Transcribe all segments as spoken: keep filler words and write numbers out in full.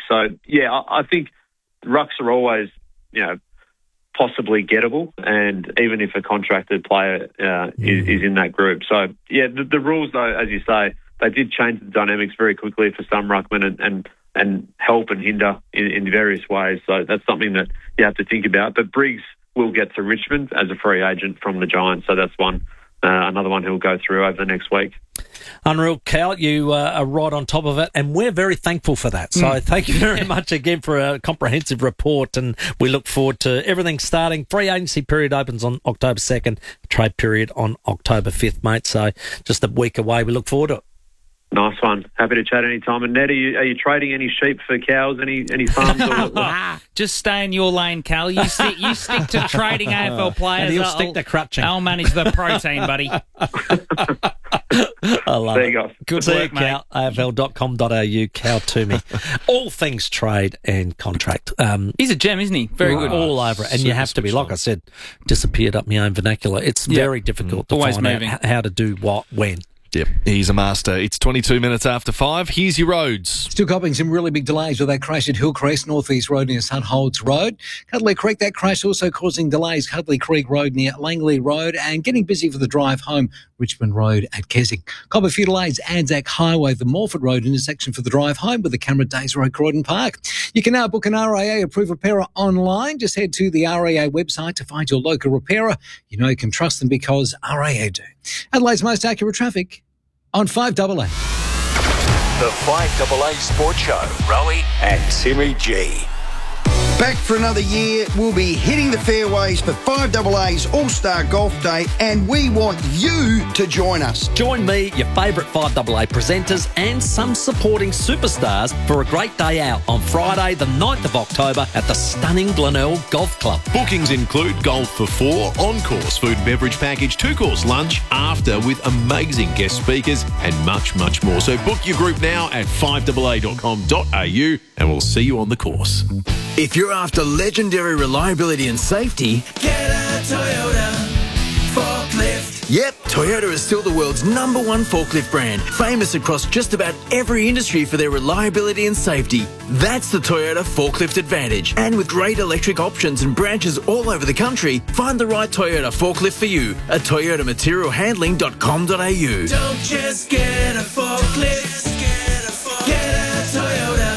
So, yeah, I, I think rucks are always, you know, possibly gettable, and even if a contracted player uh, mm. is, is in that group. So, yeah, the, the rules, though, as you say, they did change the dynamics very quickly for some ruckmen and, and, and help and hinder in, in various ways. So that's something that you have to think about. But Briggs will get to Richmond as a free agent from the Giants, so that's one uh, another one who'll go through over the next week. Unreal, Cal. You uh, are right on top of it, and we're very thankful for that. So mm. thank you very much again for a comprehensive report, and we look forward to everything starting. Free agency period opens on October second, trade period on October fifth, mate. So just a week away. We look forward to it. Nice one. Happy to chat anytime. And Ned, are you, are you trading any sheep for cows, any any farms? Or Just stay in your lane, Cal. You stick, you stick to trading A F L players. And he'll I'll, stick to crutching. I'll manage the protein, buddy. I love there it. you go. Good See work, you, mate. Cal. A F L dot com dot a u, Cal Toomey. All things trade and contract. Um, He's a gem, isn't he? Very good. All over it. And you have to be, like I said, disappeared up my own vernacular. It's yep. very difficult to Always find moving. out how to do what, when. Yep, he's a master. It's twenty-two minutes after five. Here's your roads. Still copping some really big delays with that crash at Hillcrest, Northeast Road near St Holds Road. Cuddly Creek, that crash also causing delays. Cuddly Creek Road near Langley Road, and getting busy for the drive home, Richmond Road at Keswick. Cop a few delays, Anzac Highway, the Morford Road intersection for the drive home with the camera Days Road, Croydon Park. You can now book an R A A approved repairer online. Just head to the R A A website to find your local repairer. You know you can trust them because R A A do. Adelaide's most accurate traffic on five A A. The five A A Sports Show. Rowie and Timmy G. Back for another year, we'll be hitting the fairways for five A A's All-Star Golf Day, and we want you to join us. Join me, your favourite five A A presenters and some supporting superstars for a great day out on Friday the ninth of October at the stunning Glenelg Golf Club. Bookings include golf for four, on-course food and beverage package, two-course lunch, after with amazing guest speakers and much, much more. So book your group now at five A A dot com dot a u and we'll see you on the course. If you're after legendary reliability and safety, get a Toyota forklift. Yep, Toyota is still the world's number one forklift brand, famous across just about every industry for their reliability and safety. That's the Toyota Forklift Advantage. And with great electric options and branches all over the country, find the right Toyota forklift for you at toyota material handling dot com dot a u. Don't just get a forklift, get a, forklift. Get a Toyota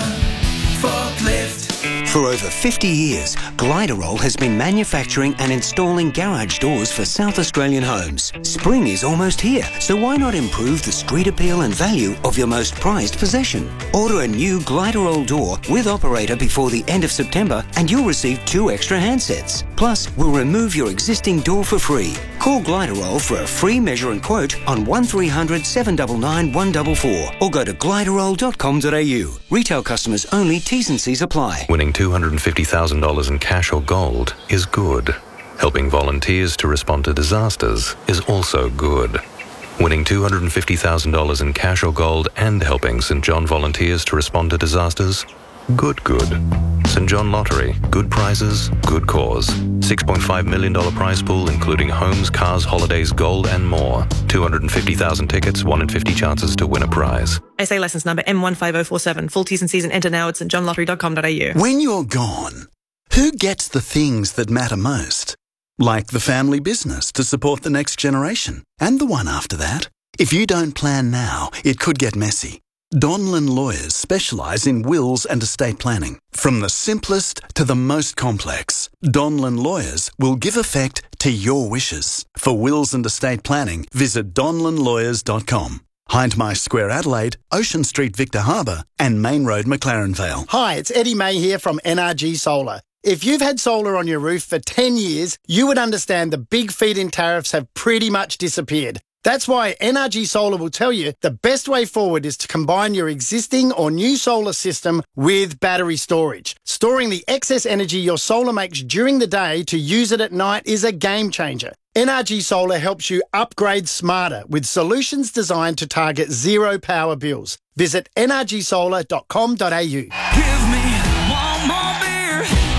forklift. For over fifty years, Gliderol has been manufacturing and installing garage doors for South Australian homes. Spring is almost here, so why not improve the street appeal and value of your most prized possession? Order a new Gliderol door with operator before the end of September and you'll receive two extra handsets. Plus, we'll remove your existing door for free. Call Gliderol for a free measure and quote on one three hundred, seven nine nine, one four four or go to gliderol dot com dot a u. Retail customers only, T's and C's apply. Winning two hundred fifty thousand dollars in cash or gold is good. Helping volunteers to respond to disasters is also good. Winning two hundred fifty thousand dollars in cash or gold and helping St John volunteers to respond to disasters? Good, good. St John Lottery. Good prizes, good cause. six point five million dollars prize pool including homes, cars, holidays, gold and more. two hundred fifty thousand tickets, one in fifty chances to win a prize. S A licence number M one five zero four seven. Full T's and C's and enter now at st john lottery dot com dot a u. When you're gone, who gets the things that matter most? Like the family business to support the next generation and the one after that. If you don't plan now, it could get messy. Donlan Lawyers specialise in wills and estate planning. From the simplest to the most complex, Donlan Lawyers will give effect to your wishes. For wills and estate planning, visit donlan lawyers dot com. Hindmarsh Square Adelaide, Ocean Street Victor Harbour and Main Road McLaren Vale. Hi, it's Eddie May here from N R G Solar. If you've had solar on your roof for ten years, you would understand the big feed-in tariffs have pretty much disappeared. That's why N R G Solar will tell you the best way forward is to combine your existing or new solar system with battery storage. Storing the excess energy your solar makes during the day to use it at night is a game changer. N R G Solar helps you upgrade smarter with solutions designed to target zero power bills. Visit n r g solar dot com dot a u. Give me one more beer.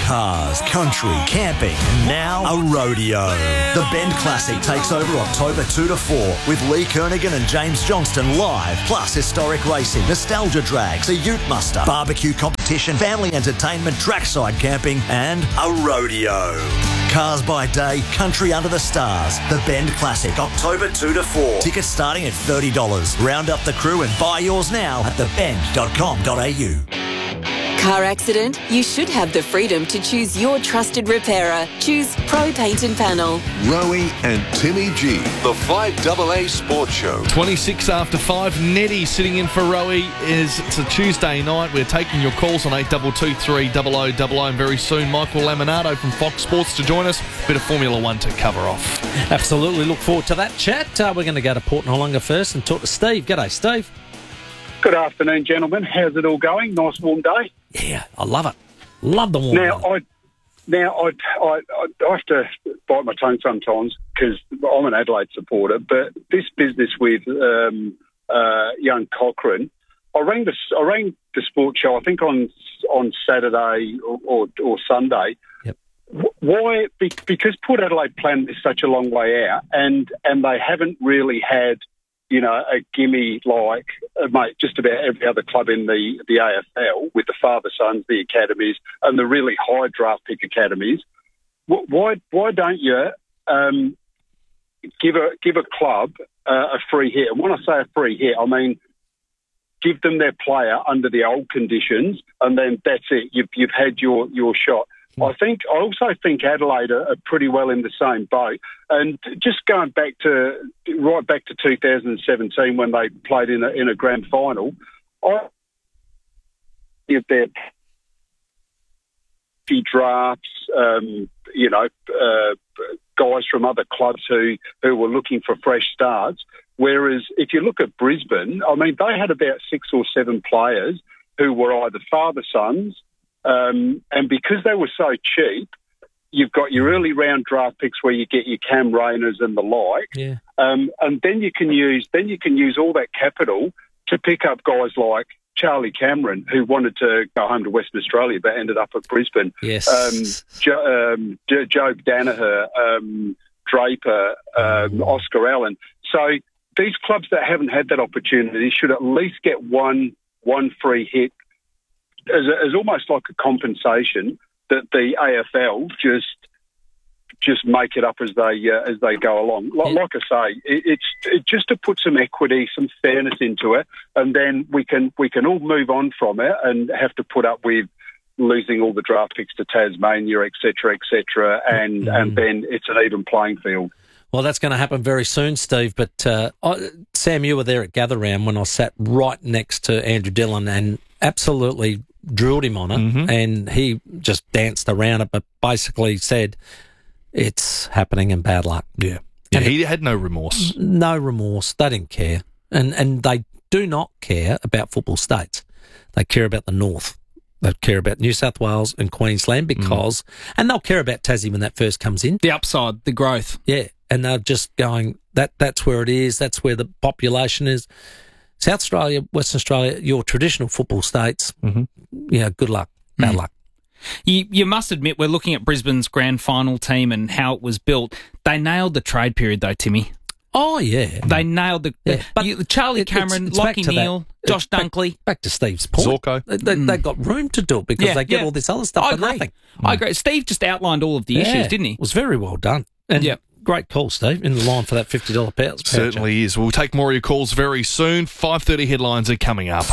cars, country, camping, and now a rodeo. The Bend Classic takes over October two to four with Lee Kernaghan and James Johnston live, plus historic racing, nostalgia drags, a ute muster, barbecue competition, family entertainment, trackside camping, and a rodeo. Cars by day, country under the stars. The Bend Classic, October two to four. Tickets starting at thirty dollars. Round up the crew and buy yours now at the bend dot com dot a u. Car accident? You should have the freedom to choose your trusted repairer. Choose Pro Paint and Panel. Rowie and Timmy G, the five A A Sports Show. twenty-six after five. Nettie sitting in for Rowie. Is It's a Tuesday night. We're taking your calls on eight two two three zero zero zero zero. And very soon, Michael Laminato from Fox Sports to join us. Bit of Formula One to cover off. Absolutely. Look forward to that chat. Uh, we're going to go to Port Noarlunga first and talk to Steve. G'day, Steve. Good afternoon, gentlemen. How's it all going? Nice warm day. Yeah, I love it. Love the warm Now, weather. I now I, I I have to bite my tongue sometimes because I'm an Adelaide supporter. But this business with um, uh, young Cochrane, I rang the I rang the sports show. I think on on Saturday or or, or Sunday. Yep. Why? Because Port Adelaide planned this such a long way out, and and they haven't really had, you know, a gimme like, uh, mate, just about every other club in the, the A F L with the father-sons, the academies, and the really high draft pick academies. W- why why don't you um, give a give a club uh, a free hit? And when I say a free hit, I mean give them their player under the old conditions, and then that's it. You've you've had your your shot. I think I also think Adelaide are, are pretty well in the same boat. And just going back to right back to two thousand seventeen when they played in a in a grand final, I if their drafts, um, you know, uh, guys from other clubs who who were looking for fresh starts. Whereas if you look at Brisbane, I mean, they had about six or seven players who were either father-sons. Um, and because they were so cheap, you've got your early round draft picks where you get your Cam Rayners and the like. Yeah. Um, and then you can use then you can use all that capital to pick up guys like Charlie Cameron, who wanted to go home to Western Australia but ended up at Brisbane. Yes. Um, jo- um, jo- Job Danaher, um, Draper, um, Oscar Allen. So these clubs that haven't had that opportunity should at least get one one free hit as, a, as almost like a compensation that the A F L just just make it up as they uh, as they go along. Like, like I say, it, it's it, just to put some equity, some fairness into it, and then we can we can all move on from it and have to put up with losing all the draft picks to Tasmania, et cetera, et cetera, and mm. and then it's an even playing field. Well, that's going to happen very soon, Steve. But uh, I, Sam, you were there at Gather Round when I sat right next to Andrew Dillon and absolutely drilled him on it, mm-hmm. and he just danced around it, but basically said it's happening and bad luck. Yeah, yeah. He had no remorse. No remorse. They didn't care, and and they do not care about football states. They care about the North. They care about New South Wales and Queensland because, mm. and they'll care about Tassie when that first comes in. The upside, the growth. Yeah, and they're just going, that. that's where it is, that's where the population is. South Australia, Western Australia, your traditional football states, mm-hmm. yeah, good luck, bad mm. luck. You, you must admit, we're looking at Brisbane's grand final team and how it was built. They nailed the trade period, though, Timmy. Oh, yeah. They nailed the... Yeah, but you, Charlie it, Cameron, it's, it's Lockie Neal, Josh back, Dunkley. Back to Steve's point. Zorko. They, they, mm. they got room to do it because yeah, they get yeah. all this other stuff I for agree. nothing. I agree. Steve just outlined all of the yeah. issues, didn't he? It was very well done. And yeah. Great call, Steve, in the line for that fifty dollars pouch. Certainly is. We'll take more of your calls very soon. five thirty headlines are coming up.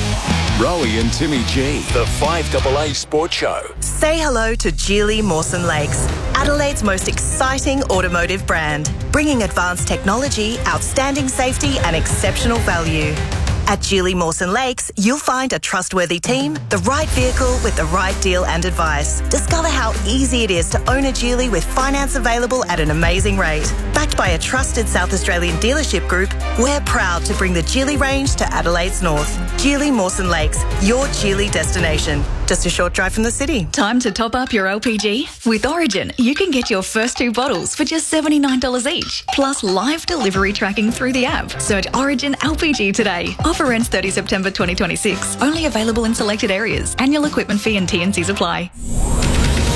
Rowie and Timmy G, the five A A Sports Show. Say hello to Geely Mawson Lakes, Adelaide's most exciting automotive brand, bringing advanced technology, outstanding safety and exceptional value. At Geely Mawson Lakes, you'll find a trustworthy team, the right vehicle with the right deal and advice. Discover how easy it is to own a Geely with finance available at an amazing rate. Backed by a trusted South Australian dealership group, we're proud to bring the Geely range to Adelaide's north. Geely Mawson Lakes, your Geely destination. Just a short drive from the city. Time to top up your L P G? With Origin, you can get your first two bottles for just seventy-nine dollars each, plus live delivery tracking through the app. Search Origin L P G today. Offer ends thirtieth of September twenty twenty-six. Only available in selected areas. Annual equipment fee and T and Cs apply.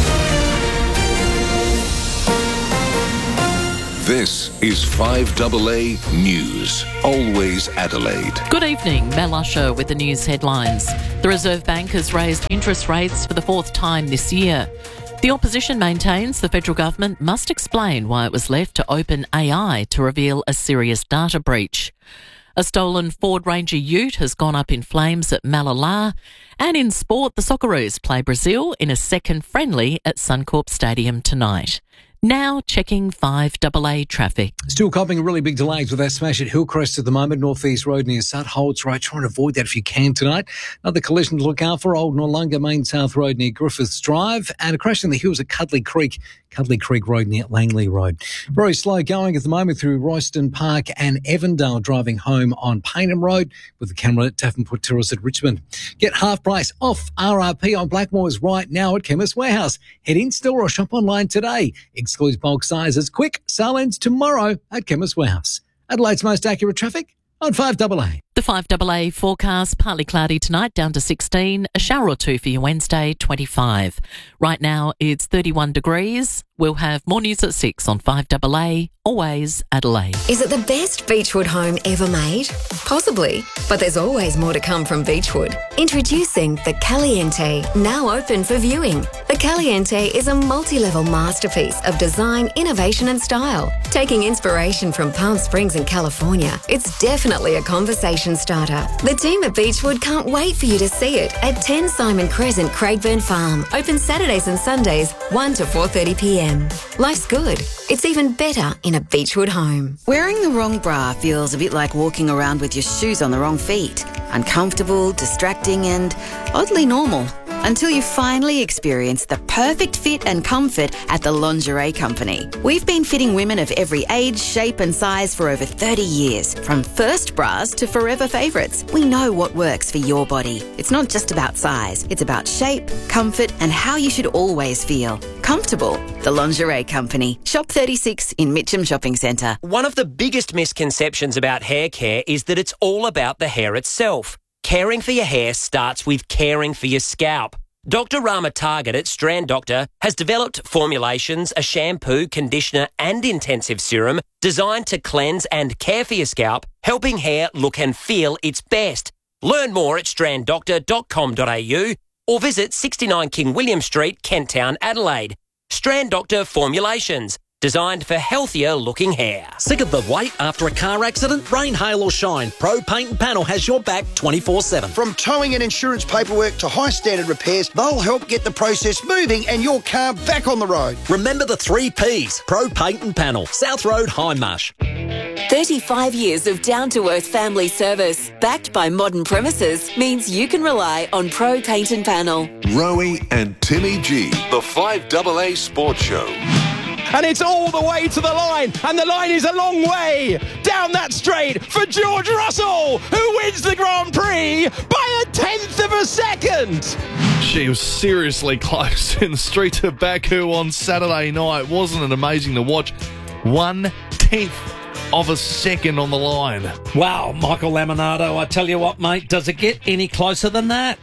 This is five A A News. Always Adelaide. Good evening, Mel Usher with the news headlines. The Reserve Bank has raised interest rates for the fourth time this year. The opposition maintains the federal government must explain why it was left to open A I to reveal a serious data breach. A stolen Ford Ranger ute has gone up in flames at Malala. And in sport, the Socceroos play Brazil in a second friendly at Suncorp Stadium tonight. Now checking five A A traffic. Still coping really big delays with that smash at Hillcrest at the moment. Northeast Road near Sutholts Road. Try and avoid that if you can tonight. Another collision to look out for. Old Noarlunga Main South Road near Griffiths Drive. And a crash in the hills at Cuddly Creek. Cuddly Creek Road near Langley Road. Very slow going at the moment through Royston Park and Evandale, driving home on Paynham Road with the camera at Davenport Terrace at Richmond. Get half price off R R P on Blackmores right now at Chemist Warehouse. Head in store or shop online today. Excludes bulk sizes. Quick sale ends tomorrow at Chemist Warehouse. Adelaide's most accurate traffic on five A A. The five A A forecast, partly cloudy tonight, down to sixteen. A shower or two for your Wednesday, twenty-five. Right now it's thirty-one degrees. We'll have more news at six on five A A, always Adelaide. Is it the best Beechwood home ever made? Possibly, but there's always more to come from Beechwood. Introducing the Caliente, now open for viewing. The Caliente is a multi-level masterpiece of design, innovation and style. Taking inspiration from Palm Springs in California, it's definitely a conversation starter. The team at Beechwood can't wait for you to see it at ten Simon Crescent, Craigburn Farm. Open Saturdays and Sundays, one to four thirty p m. Life's good. It's even better in a Beechwood home. Wearing the wrong bra feels a bit like walking around with your shoes on the wrong feet. Uncomfortable, distracting and oddly normal. Until you finally experience the perfect fit and comfort at the Lingerie Company. We've been fitting women of every age, shape and size for over thirty years. From first bras to forever favourites, we know what works for your body. It's not just about size, it's about shape, comfort and how you should always feel. Comfortable. The Lingerie Company. Shop thirty-six in Mitcham Shopping Centre. One of the biggest misconceptions about hair care is that it's all about the hair itself. Caring for your hair starts with caring for your scalp. Doctor Rama Target at Strand Doctor has developed formulations, a shampoo, conditioner and intensive serum designed to cleanse and care for your scalp, helping hair look and feel its best. Learn more at strand doctor dot com dot a u or visit sixty-nine King William Street, Kent Town, Adelaide. Strand Doctor Formulations, designed for healthier looking hair. Sick of the wait after a car accident? Rain, hail or shine, Pro Paint and Panel has your back twenty-four seven. From towing and insurance paperwork to high standard repairs, they'll help get the process moving and your car back on the road. Remember the three P's, Pro Paint and Panel, South Road, Hindmarsh. thirty-five years of down-to-earth family service, backed by modern premises, means you can rely on Pro Paint and Panel. Rowie and Timmy G, the five A A Sports Show. And it's all the way to the line, and the line is a long way down that straight for George Russell, who wins the Grand Prix by a tenth of a second. She was seriously close in the streets of Baku on Saturday night. Wasn't it amazing to watch? One tenth of a second on the line. Wow, Michael Laminato, I tell you what, mate, does it get any closer than that?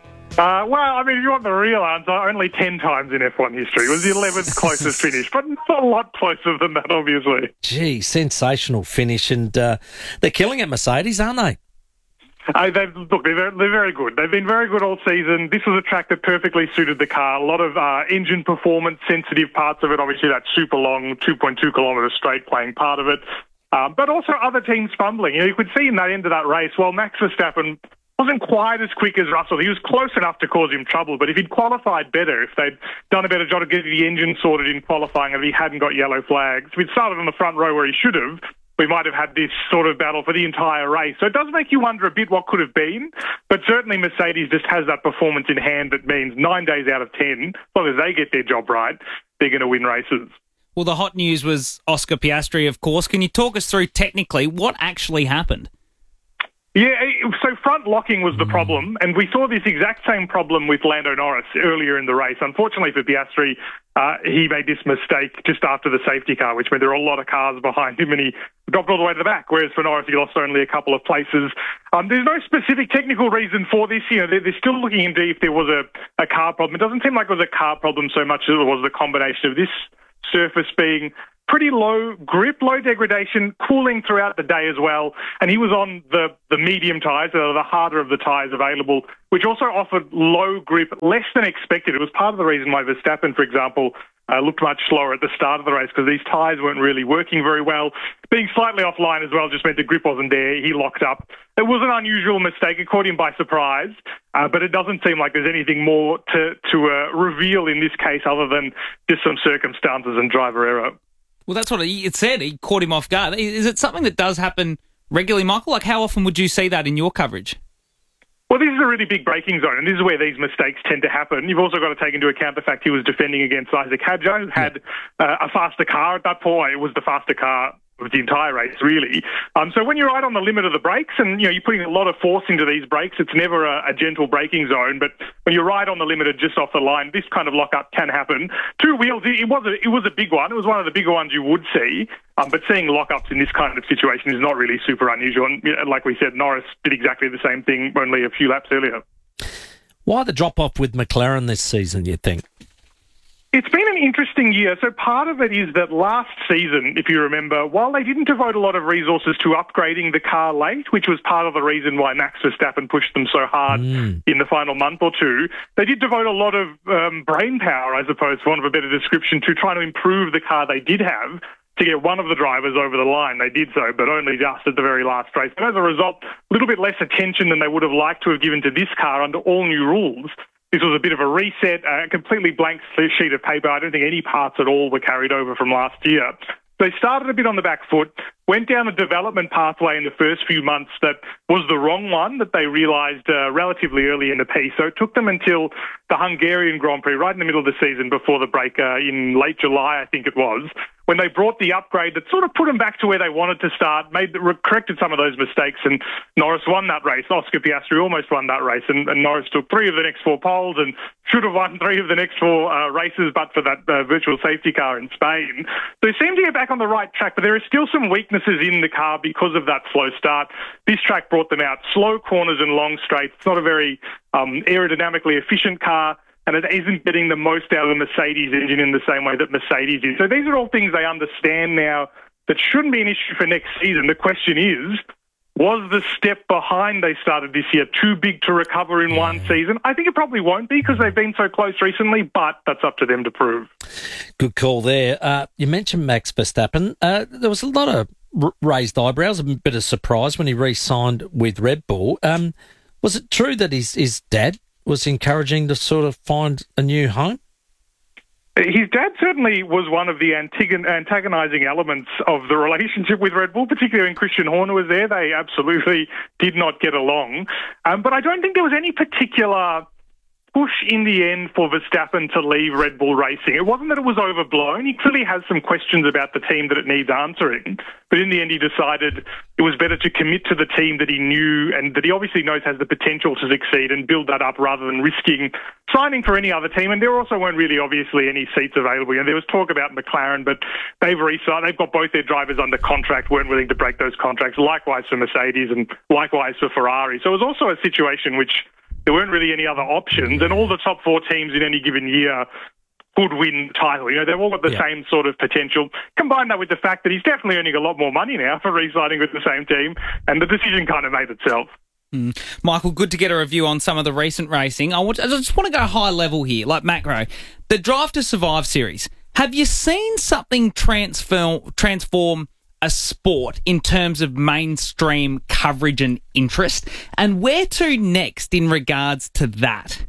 Uh, well, I mean, if you want the real answer, only ten times in F one history. It was the eleventh closest finish, but not a lot closer than that, obviously. Gee, sensational finish, and uh, they're killing it, Mercedes, aren't they? Uh, they've, look, they're very, they're very good. They've been very good all season. This was a track that perfectly suited the car. A lot of uh, engine performance, sensitive parts of it. Obviously, that super long two point two kilometre straight playing part of it. Uh, but also other teams fumbling. You know, you could see in that end of that race, while Max Verstappen wasn't quite as quick as Russell. He was close enough to cause him trouble, but if he'd qualified better, if they'd done a better job of getting the engine sorted in qualifying, and if he hadn't got yellow flags, if he'd started on the front row where he should have, we might have had this sort of battle for the entire race. So it does make you wonder a bit what could have been, but certainly Mercedes just has that performance in hand that means nine days out of ten, as long as they get their job right, they're going to win races. Well, the hot news was Oscar Piastri, of course. Can you talk us through technically what actually happened? Yeah, so front locking was the problem, and we saw this exact same problem with Lando Norris earlier in the race. Unfortunately for Piastri, uh, he made this mistake just after the safety car, which meant there were a lot of cars behind him, and he dropped all the way to the back, whereas for Norris, he lost only a couple of places. Um, there's no specific technical reason for this. You know, they're, they're still looking into if there was a, a car problem. It doesn't seem like it was a car problem so much as it was the combination of this surface being pretty low grip, low degradation, cooling throughout the day as well. And he was on the, the medium tyres, or the harder of the tyres available, which also offered low grip, less than expected. It was part of the reason why Verstappen, for example, Uh, looked much slower at the start of the race because these tyres weren't really working very well. Being slightly offline as well just meant the grip wasn't there. He locked up. It was an unusual mistake. It caught him by surprise, uh, but it doesn't seem like there's anything more to, to uh, reveal in this case other than just some circumstances and driver error. Well, that's what it said. He caught him off guard. Is it something that does happen regularly, Michael? Like, how often would you see that in your coverage? Well, this is a really big braking zone, and this is where these mistakes tend to happen. You've also got to take into account the fact he was defending against Isaac Hadjar, who had uh, a faster car at that point. It was the faster car of the entire race, really. Um, so when you're right on the limit of the brakes, and you know you're putting a lot of force into these brakes, it's never a, a gentle braking zone. But when you're right on the limit, just off the line, this kind of lockup can happen. Two wheels, it, it was a, it was a big one. It was one of the bigger ones you would see. Um, but seeing lockups in this kind of situation is not really super unusual. And you know, like we said, Norris did exactly the same thing only a few laps earlier. Why the drop-off with McLaren this season, you think? It's been an interesting year. So part of it is that last season, if you remember, while they didn't devote a lot of resources to upgrading the car late, which was part of the reason why Max Verstappen pushed them so hard mm. in the final month or two, they did devote a lot of um, brain power, I suppose, for want of a better description, to trying to improve the car they did have to get one of the drivers over the line. They did so, but only just at the very last race. And as a result, a little bit less attention than they would have liked to have given to this car under all new rules. This was a bit of a reset, a completely blank sheet of paper. I don't think any parts at all were carried over from last year. They started a bit on the back foot, went down a development pathway in the first few months that was the wrong one that they realised uh, relatively early in the piece. So it took them until the Hungarian Grand Prix, right in the middle of the season before the break uh, in late July, I think it was, when they brought the upgrade that sort of put them back to where they wanted to start, made corrected some of those mistakes, and Norris won that race. Oscar Piastri almost won that race, and, and Norris took three of the next four poles and should have won three of the next four uh, races, but for that uh, virtual safety car in Spain. So they seem to get back on the right track, but there are still some weaknesses in the car because of that slow start. This track brought them out slow corners and long straights. It's not a very um, aerodynamically efficient car, and it isn't getting the most out of the Mercedes engine in the same way that Mercedes is. So these are all things they understand now that shouldn't be an issue for next season. The question is, was the step behind they started this year too big to recover in one season? I think it probably won't be because they've been so close recently, but that's up to them to prove. Good call there. Uh, you mentioned Max Verstappen. Uh, there was a lot of r- raised eyebrows, a bit of surprise when he re-signed with Red Bull. Um, was it true that his, his dad was encouraging to sort of find a new home? His dad certainly was one of the antagonising elements of the relationship with Red Bull, particularly when Christian Horner was there. They absolutely did not get along. Um, but I don't think there was any particular push in the end for Verstappen to leave Red Bull Racing. It wasn't that it was overblown. He clearly has some questions about the team that it needs answering. But in the end, he decided it was better to commit to the team that he knew and that he obviously knows has the potential to succeed and build that up rather than risking signing for any other team. And there also weren't really obviously any seats available. You know, there was talk about McLaren, but they've re-signed. They've got both their drivers under contract, weren't willing to break those contracts. Likewise for Mercedes and likewise for Ferrari. So it was also a situation which there weren't really any other options, and all the top four teams in any given year could win the title. You know, they've all got the yeah. same sort of potential. Combine that with the fact that he's definitely earning a lot more money now for re-signing with the same team, and the decision kind of made itself. Mm. Michael, good to get a review on some of the recent racing. I, want, I just want to go high level here, like macro. The Drive to Survive series. Have you seen something transform, transform a sport in terms of mainstream coverage and interest? And where to next in regards to that?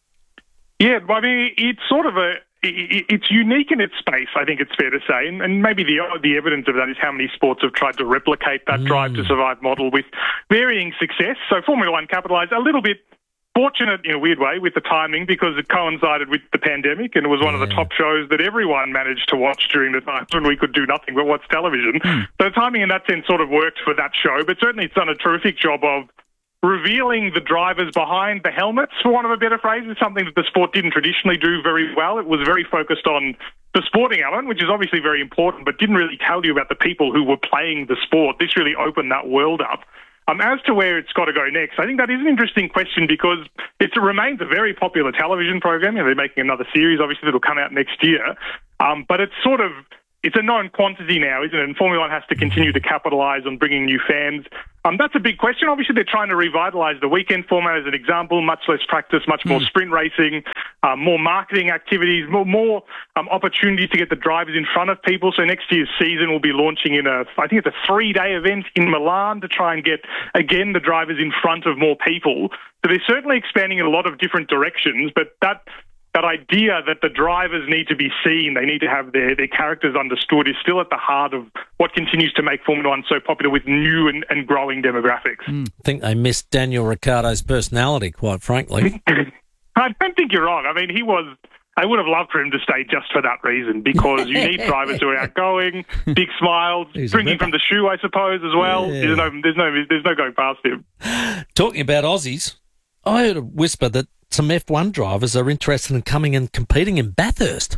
Yeah, I mean, it's sort of a, it's unique in its space, I think it's fair to say. And, and maybe the the evidence of that is how many sports have tried to replicate that mm. Drive to Survive model with varying success. So Formula One capitalised a little bit, fortunate in a weird way with the timing because it coincided with the pandemic and it was one yeah. of the top shows that everyone managed to watch during the time when we could do nothing but watch television. Mm. So the timing in that sense sort of worked for that show, but certainly it's done a terrific job of revealing the drivers behind the helmets, for want of a better phrase. Is something that the sport didn't traditionally do very well. It was very focused on the sporting element, which is obviously very important, but didn't really tell you about the people who were playing the sport. This really opened that world up. Um, as to where it's got to go next, I think that is an interesting question because it remains a very popular television program. You know, they're making another series, obviously, that will come out next year. Um, but it's sort of it's a known quantity now, isn't it? And Formula One has to continue to capitalise on bringing new fans. Um, that's a big question. Obviously, they're trying to revitalise the weekend format as an example, much less practice, much more mm. sprint racing, um, more marketing activities, more, more um, opportunities to get the drivers in front of people. So next year's season will be launching in a, I think it's a three-day event in Milan to try and get, again, the drivers in front of more people. So they're certainly expanding in a lot of different directions, but that... That idea that the drivers need to be seen, they need to have their, their characters understood, is still at the heart of what continues to make Formula One so popular with new and, and growing demographics. Mm. I think they missed Daniel Ricciardo's personality, quite frankly. I don't think you're wrong. I mean, he was... I would have loved for him to stay just for that reason, because you need drivers who are outgoing, big smiles, He's drinking from the shoe, I suppose, as well. Yeah. There's no, there's no, there's no going past him. Talking about Aussies, I heard a whisper that some F one drivers are interested in coming and competing in Bathurst.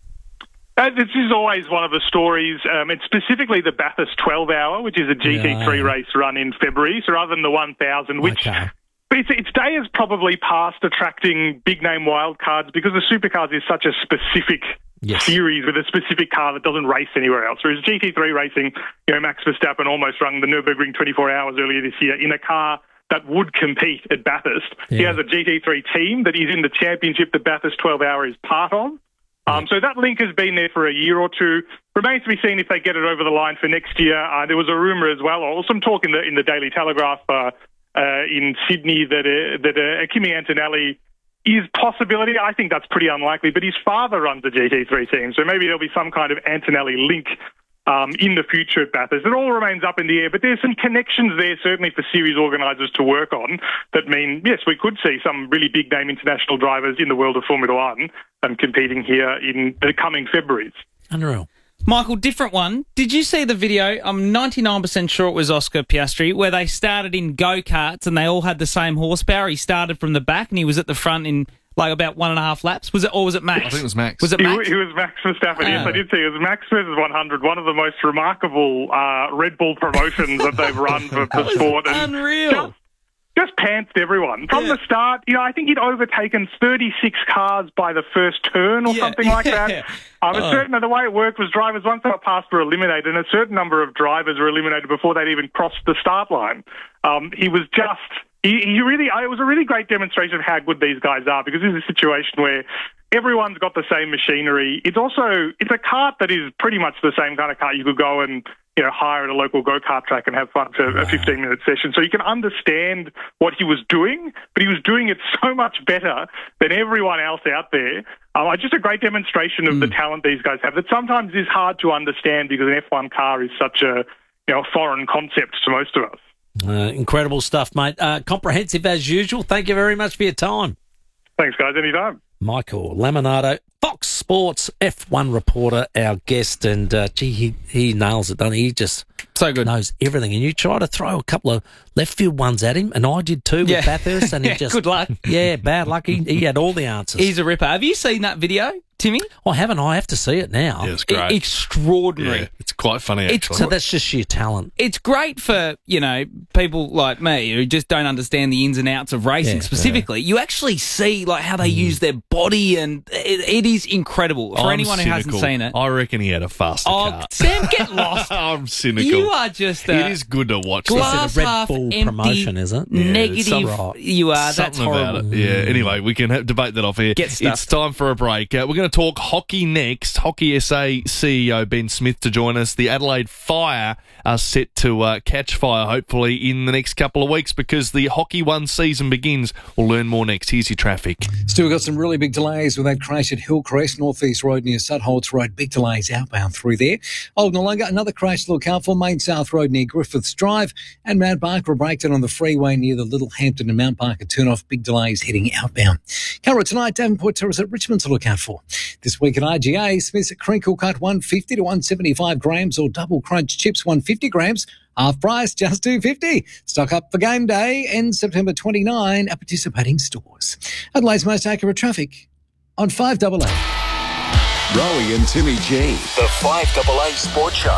Uh, this is always one of the stories. Um, it's specifically the Bathurst twelve hour, which is a G T three yeah. race run in February, so rather than the one thousand, which... Okay. Its, its day is probably past attracting big-name wildcards, because the Supercars is such a specific yes. series with a specific car that doesn't race anywhere else. Whereas G T three racing, you know, Max Verstappen almost run the Nürburgring twenty-four hours earlier this year in a car that would compete at Bathurst. Yeah. He has a G T three team that is in the championship that Bathurst twelve hour is part of. Um, so that link has been there for a year or two. Remains to be seen if they get it over the line for next year. Uh, there was a rumour as well, or some talk in the in the Daily Telegraph uh, uh, in Sydney that uh, that uh, Kimi Antonelli is possibility. I think that's pretty unlikely, but his father runs the G T three team, so maybe there'll be some kind of Antonelli link Um, in the future at Bathurst. It all remains up in the air, but there's some connections there, certainly for series organisers to work on, that mean, yes, we could see some really big-name international drivers in the world of Formula One um, competing here in the coming Februaries. Unreal. Michael, different one. Did you see the video? I'm ninety-nine percent sure it was Oscar Piastri, where they started in go-karts and they all had the same horsepower. He started from the back and he was at the front in... like about one and a half laps. Was it, or was it Max? I think it was Max. Was it Max? It, it was Max Verstappen. Yes, I did see it. It was Max versus one hundred, one of the most remarkable uh, Red Bull promotions that they've run for the sport. And unreal. Just, just pantsed everyone. From yeah. the start, you know, I think he'd overtaken thirty-six cars by the first turn or yeah. something like that. Yeah. Um, oh. a certain, the way it worked was drivers, once they were passed, were eliminated, and a certain number of drivers were eliminated before they'd even crossed the start line. Um, he was just... He, he really, it was a really great demonstration of how good these guys are, because this is a situation where everyone's got the same machinery. It's also, it's a kart that is pretty much the same kind of kart you could go and, you know, hire at a local go-kart track and have fun for a fifteen minute session. So you can understand what he was doing, but he was doing it so much better than everyone else out there. Um, just a great demonstration of mm. the talent these guys have that sometimes is hard to understand, because an F one car is such a, you know, foreign concept to most of us. Uh, incredible stuff, mate. Uh, comprehensive as usual. Thank you very much for your time. Thanks, guys. Anytime. Michael Laminato, Fox Sports F one reporter, our guest, and uh, gee, he, he nails it, doesn't he? He just so good. knows everything. And you try to throw a couple of left field ones at him, and I did too with yeah. Bathurst, and he yeah, just good luck. Yeah, bad luck. He, he had all the answers. He's a ripper. Have you seen that video, Timmy? I haven't. I have to see it now. Yeah, it's great. E- extraordinary. Yeah, it's quite funny, actually. It's, so that's just sheer talent. It's great for, you know, people like me who just don't understand the ins and outs of racing Yeah, specifically. Yeah. You actually see like how they mm. use their body, and it, it is incredible. For I'm anyone cynical. who hasn't seen it. I reckon he had a faster oh, car. Sam, get lost. I'm cynical. You are just a... It is good to watch. Glass It's a Red half Bull empty, promotion, is it? Yeah, negative. right. You are. Something That's horrible. about it. Yeah. Anyway, we can have, debate that off here. Get stuffed. It's time for a break. Uh, we're going to talk hockey next. Hockey S A C E O Ben Smith to join us. The Adelaide Fire are set to uh, catch fire, hopefully, in the next couple of weeks, because the Hockey One season begins. We'll learn more next. Here's your traffic. Still got some really big delays with that crash at Hillcrest, North East Road near Sutholts Road. Big delays outbound through there. Old Noongar, another crash to look out for. Main South Road near Griffiths Drive. And Mount Barker, a breakdown on the freeway near the Little Hampton and Mount Barker turnoff. Big delays heading outbound. Camera tonight, Davenport Terrace at Richmond to look out for. This week at I G A, Smith's at Crinkle Cut one fifty to one seventy-five grams, or Double Crunch Chips one fifty grams. Half price, just two fifty. Stock up for game day, ends September twenty-ninth at participating stores. Adelaide's most accurate traffic on five double A. Rowie and Timmy G, the five double A Sports Show.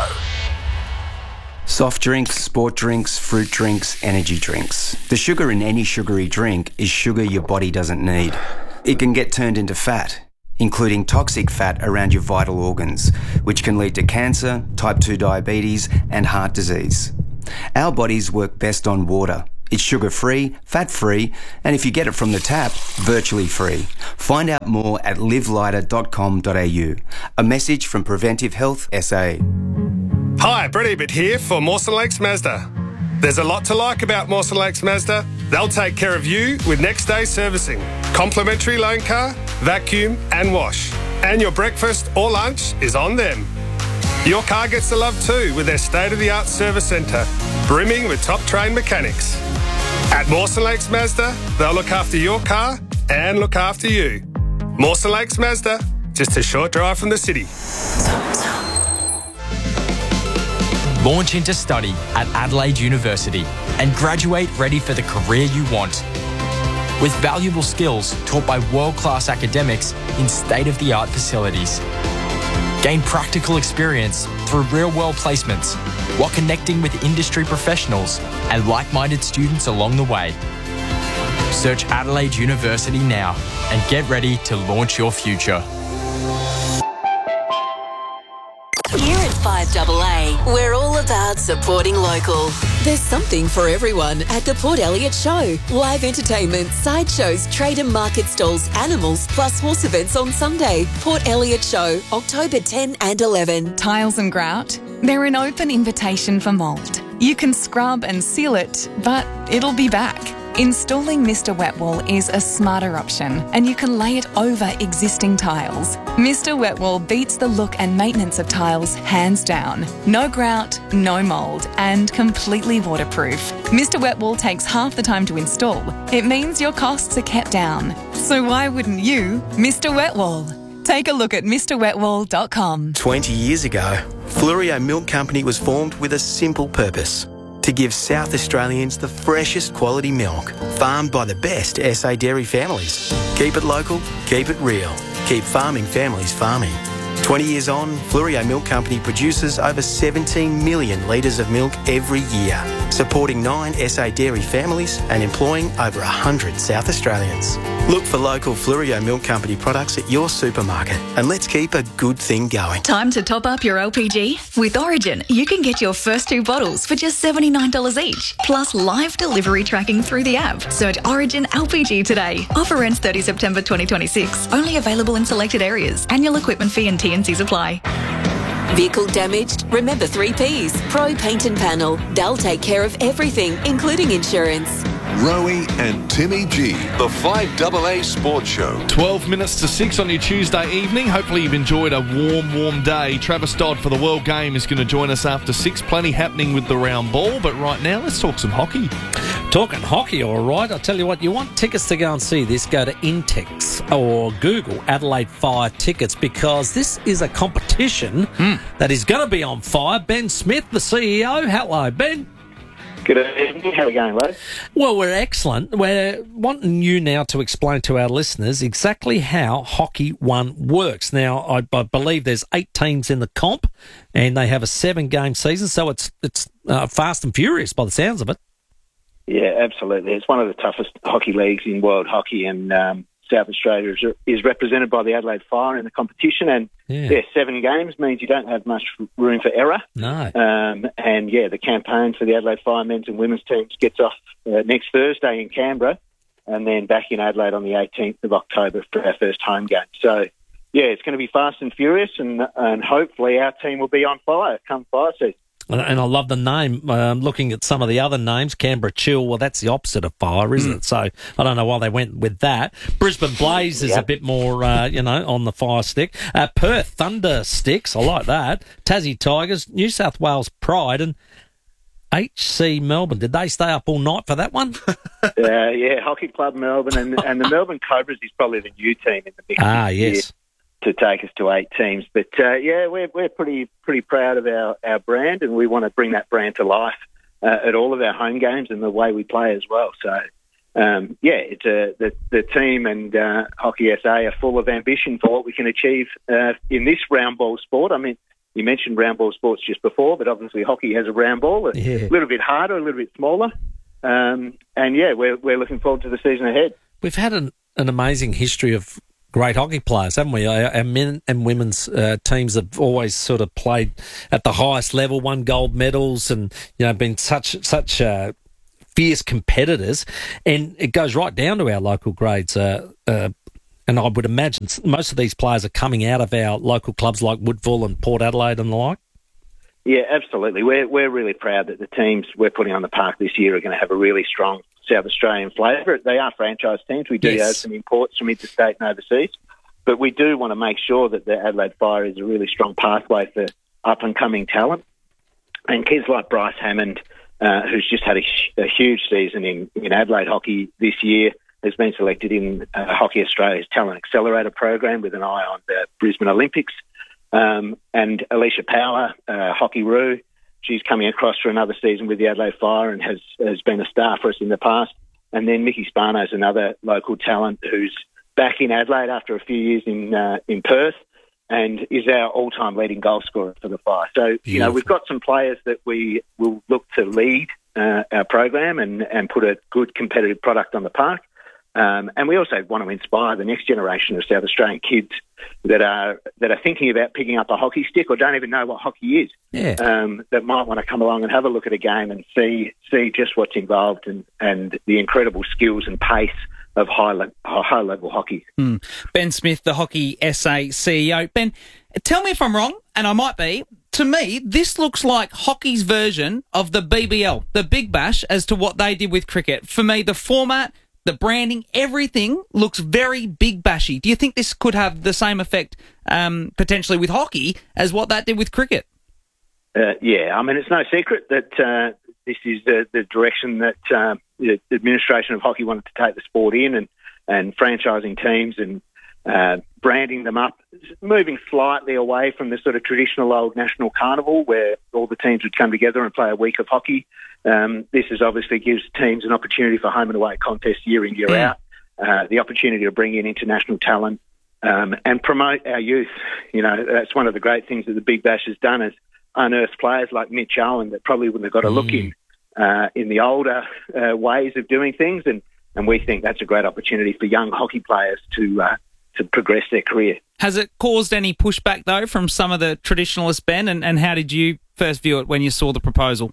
Soft drinks, sport drinks, fruit drinks, energy drinks. The sugar in any sugary drink is sugar your body doesn't need. It can get turned into fat. including toxic fat around your vital organs, which can lead to cancer, type two diabetes, and heart disease. Our bodies work best on water. It's sugar-free, fat-free, and if you get it from the tap, virtually free. Find out more at live lighter dot com dot a u. A message from Preventive Health S A. Hi, Brett Ebert here for Mawson Lakes Mazda. There's a lot to like about Mawson Lakes Mazda. They'll take care of you with next day servicing, complimentary loan car, vacuum and wash. And your breakfast or lunch is on them. Your car gets the love too with their state-of-the-art service centre, brimming with top-trained mechanics. At Mawson Lakes Mazda, they'll look after your car and look after you. Mawson Lakes Mazda, just a short drive from the city. Launch into study at Adelaide University and graduate ready for the career you want. With valuable skills taught by world-class academics in state-of-the-art facilities. Gain practical experience through real-world placements while connecting with industry professionals and like-minded students along the way. Search Adelaide University now and get ready to launch your future. Here at five A A, we're all about supporting local. There's something for everyone at the Port Elliot Show. Live entertainment, sideshows, trade and market stalls, animals, plus horse events on Sunday. Port Elliot Show, October tenth and eleventh. Tiles and grout, they're an open invitation for mould. You can scrub and seal it, but it'll be back. Installing Mister Wet Wall is a smarter option, and you can lay it over existing tiles. Mister Wet Wall beats the look and maintenance of tiles hands down. No grout, no mould, and completely waterproof. Mister Wet Wall takes half the time to install. It means your costs are kept down. So why wouldn't you Mister Wet Wall? Take a look at Mr wet wall dot com. twenty years ago, Fluorio Milk Company was formed with a simple purpose: to give South Australians the freshest quality milk, farmed by the best S A dairy families. Keep it local, keep it real. Keep farming families farming. twenty years on, Fluorio Milk Company produces over seventeen million litres of milk every year, supporting nine S A dairy families and employing over one hundred South Australians. Look for local Fluorio Milk Company products at your supermarket, and let's keep a good thing going. Time to top up your L P G? With Origin, you can get your first two bottles for just seventy-nine dollars each, plus live delivery tracking through the app. Search Origin L P G today. Offer ends thirtieth September twenty twenty-six. Only available in selected areas. Annual equipment fee and T N Cs apply. Vehicle damaged? Remember three Ps. Pro Paint and Panel. They'll take care of everything, including insurance. Rowie and Timmy G, the five A A Sports Show. twelve minutes to six on your Tuesday evening. Hopefully you've enjoyed a warm, warm day. Travis Dodd for the World Game is going to join us after six. Plenty happening with the round ball, but right now let's talk some hockey. Talking hockey, all right. I'll tell you what, you want tickets to go and see this, go to Intex or Google Adelaide Fire tickets, because this is a competition mm. that is going to be on fire. Ben Smith, the C E O. Hello, Ben. Good evening. How are we going, Les? Well, we're excellent. We're wanting you now to explain to our listeners exactly how Hockey One works. Now, I, I believe there's eight teams in the comp, and they have a seven-game season, so it's it's uh, fast and furious by the sounds of it. Yeah, absolutely. It's one of the toughest hockey leagues in world hockey, and um, South Australia is, is represented by the Adelaide Fire in the competition. And yeah. yeah, seven games means you don't have much room for error. No. Um, and yeah, the campaign for the Adelaide Fire men's and women's teams gets off uh, next Thursday in Canberra, and then back in Adelaide on the eighteenth of October for our first home game. So yeah, it's going to be fast and furious, and and hopefully our team will be on fire come fire season. And I love the name. Um, looking at some of the other names, Canberra Chill, well, that's the opposite of fire, isn't mm. it? So I don't know why they went with that. Brisbane Blaze is yep. a bit more, uh, you know, on the fire stick. Uh, Perth Thunder Sticks, I like that. Tassie Tigers, New South Wales Pride, and H C Melbourne. Did they stay up all night for that one? uh, yeah, Hockey Club Melbourne, and, and the Melbourne Cobras is probably the new team in the mix. Ah, yes. Year. To take us to eight teams. But, uh, yeah, we're we're pretty pretty proud of our, our brand, and we want to bring that brand to life uh, at all of our home games and the way we play as well. So, um, yeah, it's a, the, the team and uh, Hockey S A are full of ambition for what we can achieve uh, in this round ball sport. I mean, you mentioned round ball sports just before, but obviously hockey has a round ball, a yeah. little bit harder, a little bit smaller. Um, and, yeah, we're we're looking forward to the season ahead. We've had an, an amazing history of great hockey players, haven't we? Our, our men and women's uh, teams have always sort of played at the highest level, won gold medals, and you know been such such uh, fierce competitors. And it goes right down to our local grades. Uh, uh, and I would imagine most of these players are coming out of our local clubs like Woodville and Port Adelaide and the like. Yeah, absolutely. We're we're really proud that the teams we're putting on the park this year are going to have a really strong South Australian flavour. They are franchise teams. We do Yes. have some imports from interstate and overseas, but we do want to make sure that the Adelaide Fire is a really strong pathway for up-and-coming talent. And kids like Bryce Hammond, uh, who's just had a, a huge season in, in Adelaide hockey this year, has been selected in uh, Hockey Australia's Talent Accelerator program with an eye on the Brisbane Olympics. Um, and Alicia Power, uh, Hockey Roo, she's coming across for another season with the Adelaide Fire and has, has been a star for us in the past. And then Mickey Spano's another local talent who's back in Adelaide after a few years in uh, in Perth and is our all-time leading goal scorer for the Fire. So, you know, we've got some players that we will look to lead uh, our program and, and put a good competitive product on the park. Um, and we also want to inspire the next generation of South Australian kids that are that are thinking about picking up a hockey stick or don't even know what hockey is. Yeah. Um, that might want to come along and have a look at a game and see see just what's involved and, and the incredible skills and pace of high le- high level hockey. Mm. Ben Smith, the Hockey S A C E O. Ben, tell me if I'm wrong, and I might be. To me, this looks like hockey's version of the B B L, the Big Bash, as to what they did with cricket. For me, the format, the branding, everything looks very Big Bashy. Do you think this could have the same effect um, potentially with hockey as what that did with cricket? Uh, yeah, I mean, it's no secret that uh, this is the, the direction that uh, the administration of hockey wanted to take the sport in, and, and franchising teams and uh, branding them up, moving slightly away from the sort of traditional old national carnival where all the teams would come together and play a week of hockey. Um, this is obviously gives teams an opportunity for home and away contests year in, year Yeah. out, uh, the opportunity to bring in international talent um, and promote our youth. You know, that's one of the great things that the Big Bash has done is unearthed players like Mitch Owen that probably wouldn't have got a look in uh, in the older uh, ways of doing things. And, and we think that's a great opportunity for young hockey players to uh, to progress their career. Has it caused any pushback, though, from some of the traditionalists, Ben? And, and how did you first view it when you saw the proposal?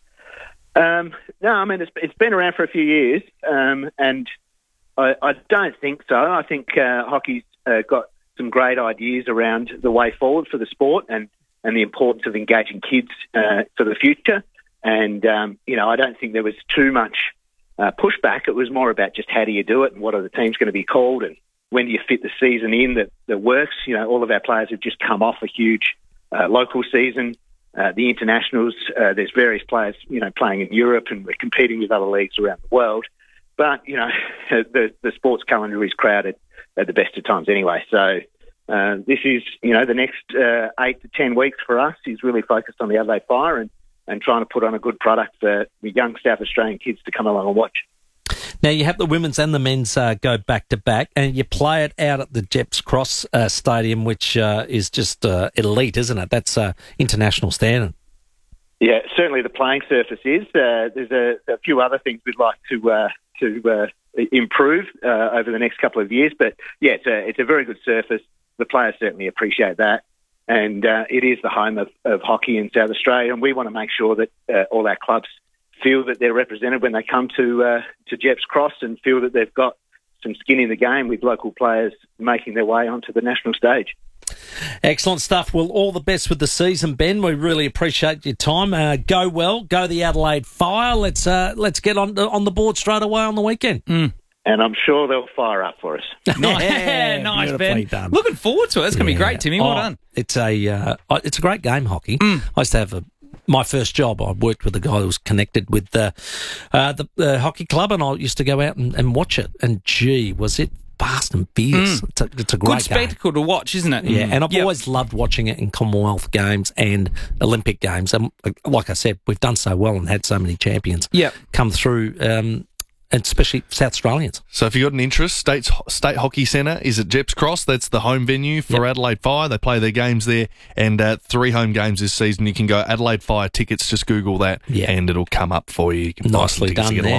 Um, no, I mean, it's, it's been around for a few years, um, and I, I don't think so. I think uh, hockey's uh, got some great ideas around the way forward for the sport and, and the importance of engaging kids uh, for the future. And, um, you know, I don't think there was too much uh, pushback. It was more about just how do you do it and what are the teams going to be called and when do you fit the season in that, that works. You know, all of our players have just come off a huge uh, local season. Uh, the internationals, uh, there's various players, you know, playing in Europe and we're competing with other leagues around the world. But, you know, the, the sports calendar is crowded at the best of times anyway. So uh, this is, you know, the next uh, eight to ten weeks for us is really focused on the Adelaide Fire and, and trying to put on a good product for the young South Australian kids to come along and watch. Now, you have the women's and the men's uh, go back-to-back, and you play it out at the Jeps Cross uh, Stadium, which uh, is just uh, elite, isn't it? That's uh, international standard. Yeah, certainly the playing surface is. Uh, there's a, a few other things we'd like to uh, to uh, improve uh, over the next couple of years, but yeah, it's a, it's a very good surface. The players certainly appreciate that, and uh, it is the home of, of hockey in South Australia, and we want to make sure that uh, all our clubs feel that they're represented when they come to uh, to Jeps Cross and feel that they've got some skin in the game with local players making their way onto the national stage. Excellent stuff. Well, all the best with the season, Ben. We really appreciate your time. Uh, go well. Go the Adelaide Fire. Let's uh, let's get on on the board straight away on the weekend. Mm. And I'm sure they'll fire up for us. Nice, yeah, nice, Ben. Done. Looking forward to it. It's going to Yeah. be great, Timmy. Well Oh, done. It's a uh, it's a great game, hockey. I used to have a. My first job, I worked with a guy who was connected with the uh, the, the hockey club, and I used to go out and, and watch it. And gee, was it fast and fierce! Mm. It's a it's a great Good spectacle game. to watch, isn't it? Yeah, and I've Yep. always loved watching it in Commonwealth Games and Olympic Games. And like I said, we've done so well and had so many champions Yep. come through. Um, and especially South Australians. So if you've got an interest, State's, State Hockey Centre is at Jeps Cross. That's the home venue for Yep. Adelaide Fire. They play their games there, and uh, three home games this season. You can go Adelaide Fire tickets, just Google that, Yeah. and it'll come up for you. You can buy some Nicely tickets to done get there. along.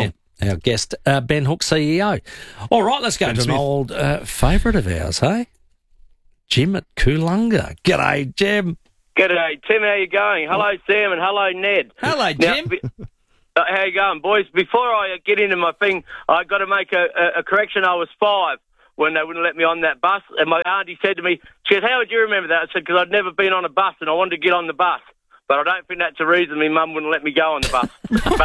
our guest, uh, Ben Hook, C E O. All right, let's go Ben to Smith. an old uh, favourite of ours, hey? Jim at Coolunga. G'day, Jim. G'day, Tim. How you going? Hello, Sam, and hello, Ned. Hello, Now, Jim. be- uh, how you going, boys? Before I get into my thing, I got to make a, a, a correction. I was five when they wouldn't let me on that bus, and my auntie said to me, she said, "How would you remember that?" I said, "Because I'd never been on a bus, and I wanted to get on the bus." But I don't think that's the reason my mum wouldn't let me go on the bus.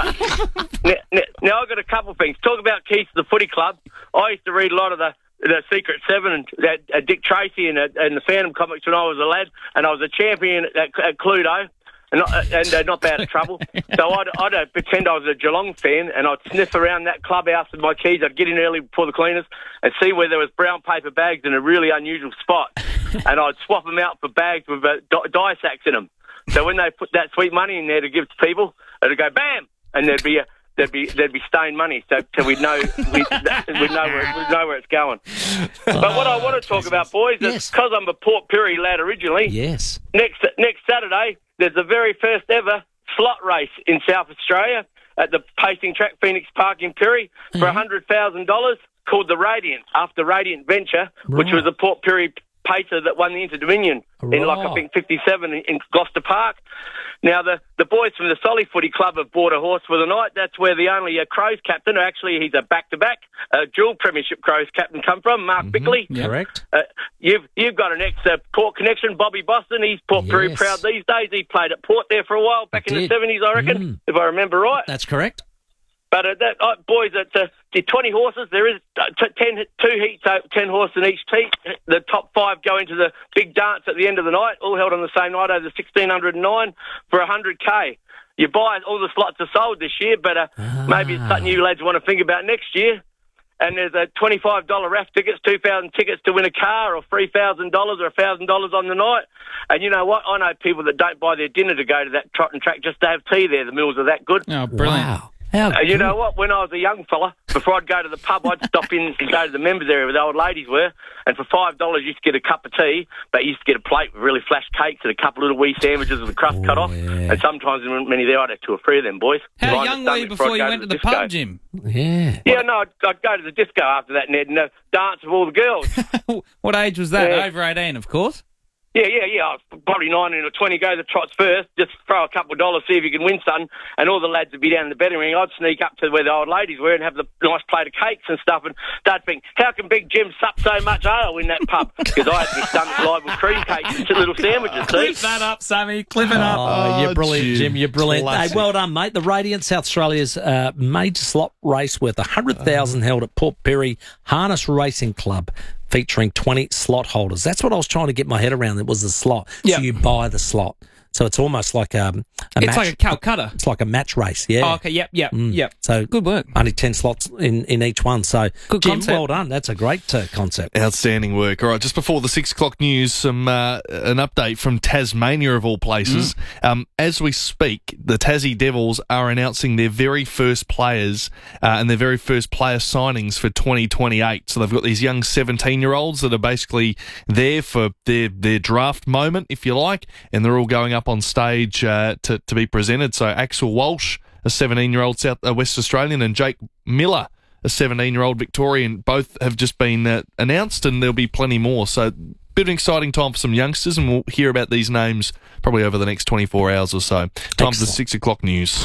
But now, now, now I've got a couple of things. Talk about keys to the footy club. I used to read a lot of the the Secret Seven and uh, Dick Tracy and, uh, and the Phantom comics when I was a lad, and I was a champion at, at Cluedo, and not, uh, and uh, not bad at trouble. So I'd, I'd uh, pretend I was a Geelong fan, and I'd sniff around that clubhouse with my keys. I'd get in early before the cleaners and see where there was brown paper bags in a really unusual spot, and I'd swap them out for bags with uh, di- die sacks in them. So when they put that sweet money in there to give to people, it'd go bam, and there'd be a There'd be there'd be stained money, so, so we'd know we'd, we'd know where we'd know where it's going. But what I want to talk about, boys, is because I'm a Port Pirie lad originally. Yes. Next next Saturday, there's the very first ever slot race in South Australia at the Pacing Track Phoenix Park in Pirie for a hundred thousand dollars, called the Radiant, after Radiant Venture, which Right. was a Port Pirie pacer that won the Inter-Dominion in like I Right. think fifty-seven in, in Gloucester Park. Now, the, the boys from the Solly Footy Club have bought a horse for the night. That's where the only uh, Crows captain, actually he's a back-to-back, uh, dual premiership Crows captain come from, Mark Bickley. Correct. Uh, you've you've got an ex-Port connection, Bobby Boston. He's Port very Yes. proud these days. He played at Port there for a while, back in the did. seventies, I reckon, if I remember right. That's correct. But uh, that, uh, boys, it's uh, the twenty horses. There is uh, t- ten, two heats, uh, ten horses in each heat. The top five go into the big dance at the end of the night, all held on the same night over sixteen oh nine for one hundred K. You buy, all the slots are sold this year, but uh, maybe it's something you lads want to think about next year. And there's a twenty-five dollars R A F tickets, two thousand tickets to win a car, or three thousand dollars or one thousand dollars on the night. And you know what? I know people that don't buy their dinner to go to that trot and track just to have tea there. The meals are that good. Oh, brilliant. Wow. How Uh, you good. know what? When I was a young fella, before I'd go to the pub, I'd stop in and go to the members area where the old ladies were, and for five dollars you used to get a cup of tea, but you used to get a plate with really flash cakes and a couple of little wee sandwiches with the crust cut off. And sometimes there weren't many there. I'd have two or three of them, boys. How Line young the were you stomach before I'd you go went to the disco. pub, Jim? Yeah. Yeah, no, I'd, I'd go to the disco after that, Ned, and uh, dance with all the girls. What age was that? Yeah. Over eighteen, of course. Yeah, yeah, yeah. I was probably nineteen or twenty. Go to the trots first. Just throw a couple of dollars, see if you can win something. And all the lads would be down in the betting ring. I'd sneak up to where the old ladies were and have the nice plate of cakes and stuff. And they'd think, how can Big Jim sup so much ale in that pub? Because I had my stomach live with cream cakes and little sandwiches, Clip see? that up, Sammy. Clip it up. Oh, you're brilliant, Jim. Jim. You're brilliant. Classic. Hey, well done, mate. The Radiant, South Australia's uh, major slot race worth one hundred thousand dollars held at Port Pirie Harness Racing Club, featuring twenty slot holders. That's what I was trying to get my head around. It was the slot. Yep. So you buy the slot. So it's almost like um, a It's match. like a Calcutta. It's like a match race, yeah. Oh, okay, yep, yep, Mm. yep. So Good work. only ten slots in, in each one. So, Good Jim, concept. well done. That's a great uh, concept. Outstanding work. All right, just before the six o'clock news, some uh, an update from Tasmania of all places. Mm. Um, as we speak, the Tassie Devils are announcing their very first players uh, and their very first player signings for twenty twenty-eight. So they've got these young seventeen-year-olds that are basically there for their their draft moment, if you like, and they're all going up on stage uh, to to be presented. So Axel Walsh, a seventeen-year-old South uh, West Australian, and Jake Miller, a seventeen-year-old Victorian, both have just been uh, announced, and there'll be plenty more. So, bit of an exciting time for some youngsters, and we'll hear about these names probably over the next twenty-four hours or so. Time for the six o'clock news.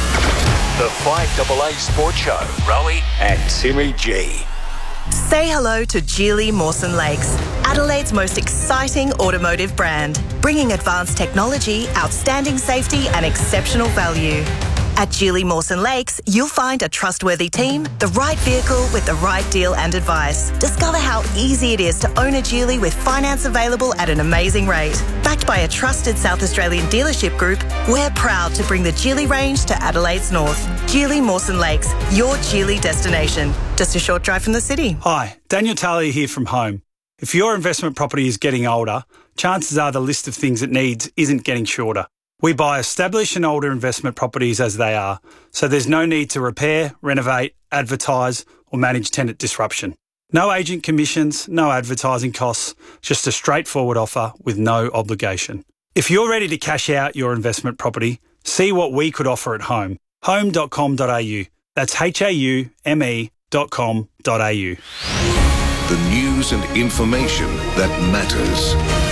The five double A Sports Show, Rowie and Timmy G. Say hello to Geely Mawson Lakes, Adelaide's most exciting automotive brand, bringing advanced technology, outstanding safety and exceptional value. At Geely Mawson Lakes, you'll find a trustworthy team, the right vehicle with the right deal and advice. Discover how easy it is to own a Geely with finance available at an amazing rate. Backed by a trusted South Australian dealership group, we're proud to bring the Geely range to Adelaide's north. Geely Mawson Lakes, your Geely destination. Just a short drive from the city. Hi, Daniel Talia here from Home. If your investment property is getting older, chances are the list of things it needs isn't getting shorter. We buy established and older investment properties as they are, so there's no need to repair, renovate, advertise or manage tenant disruption. No agent commissions, no advertising costs, just a straightforward offer with no obligation. If you're ready to cash out your investment property, see what we could offer at Home. home dot com dot a u. That's H A U M E dot com dot A U. The news and information that matters.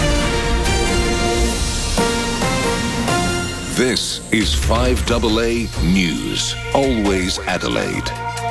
This is five A A News. Always Adelaide.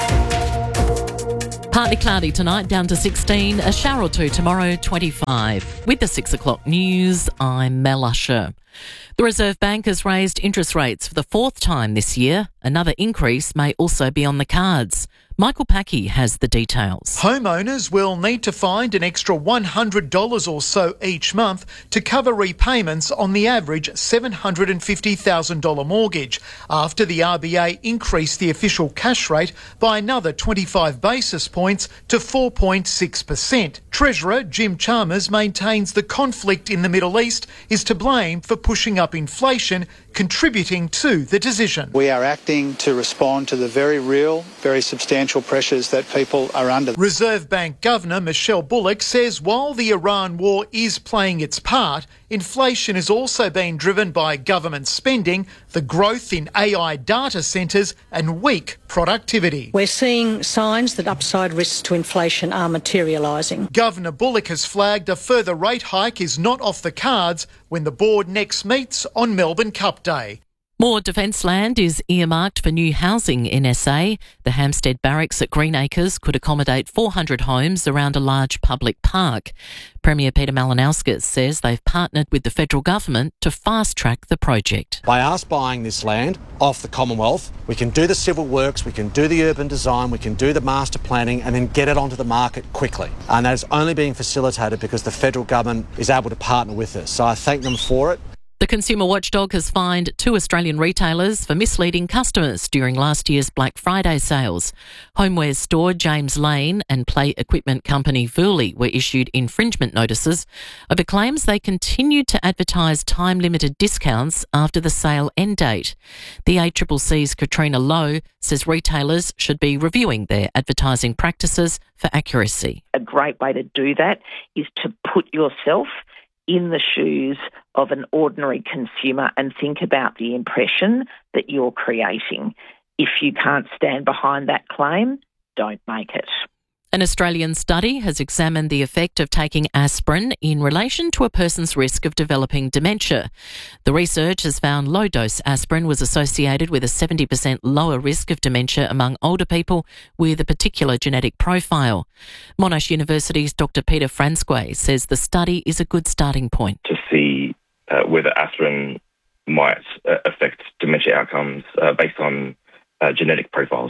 Partly cloudy tonight, down to sixteen. A shower or two tomorrow, twenty-five. With the six o'clock news, I'm Mel Usher. The Reserve Bank has raised interest rates for the fourth time this year. Another increase may also be on the cards. Michael Packey has the details. Homeowners will need to find an extra one hundred dollars or so each month to cover repayments on the average seven hundred fifty thousand dollars mortgage after the R B A increased the official cash rate by another twenty-five basis points to four point six percent. Treasurer Jim Chalmers maintains the conflict in the Middle East is to blame for pushing up inflation, contributing to the decision. We are acting to respond to the very real, very substantial pressures that people are under. Reserve Bank Governor Michelle Bullock says while the Iran war is playing its part, inflation is also being driven by government spending, the growth in A I data centres and weak productivity. We're seeing signs that upside risks to inflation are materialising. Governor Bullock has flagged a further rate hike is not off the cards when the board next meets on Melbourne Cup Day. More defence land is earmarked for new housing in S A. The Hampstead Barracks at Greenacres could accommodate four hundred homes around a large public park. Premier Peter Malinauskas says they've partnered with the federal government to fast-track the project. By us buying this land off the Commonwealth, we can do the civil works, we can do the urban design, we can do the master planning and then get it onto the market quickly. And that is only being facilitated because the federal government is able to partner with us. So I thank them for it. The Consumer Watchdog has fined two Australian retailers for misleading customers during last year's Black Friday sales. Homewares store James Lane and play equipment company Vurley were issued infringement notices over claims they continued to advertise time-limited discounts after the sale end date. The A C C C's Katrina Lowe says retailers should be reviewing their advertising practices for accuracy. A great way to do that is to put yourself in the shoes of an ordinary consumer and think about the impression that you're creating. If you can't stand behind that claim, don't make it. An Australian study has examined the effect of taking aspirin in relation to a person's risk of developing dementia. The research has found low-dose aspirin was associated with a seventy percent lower risk of dementia among older people with a particular genetic profile. Monash University's Doctor Peter Franzquay says the study is a good starting point. To see uh, whether aspirin might uh, affect dementia outcomes uh, based on uh, genetic profiles.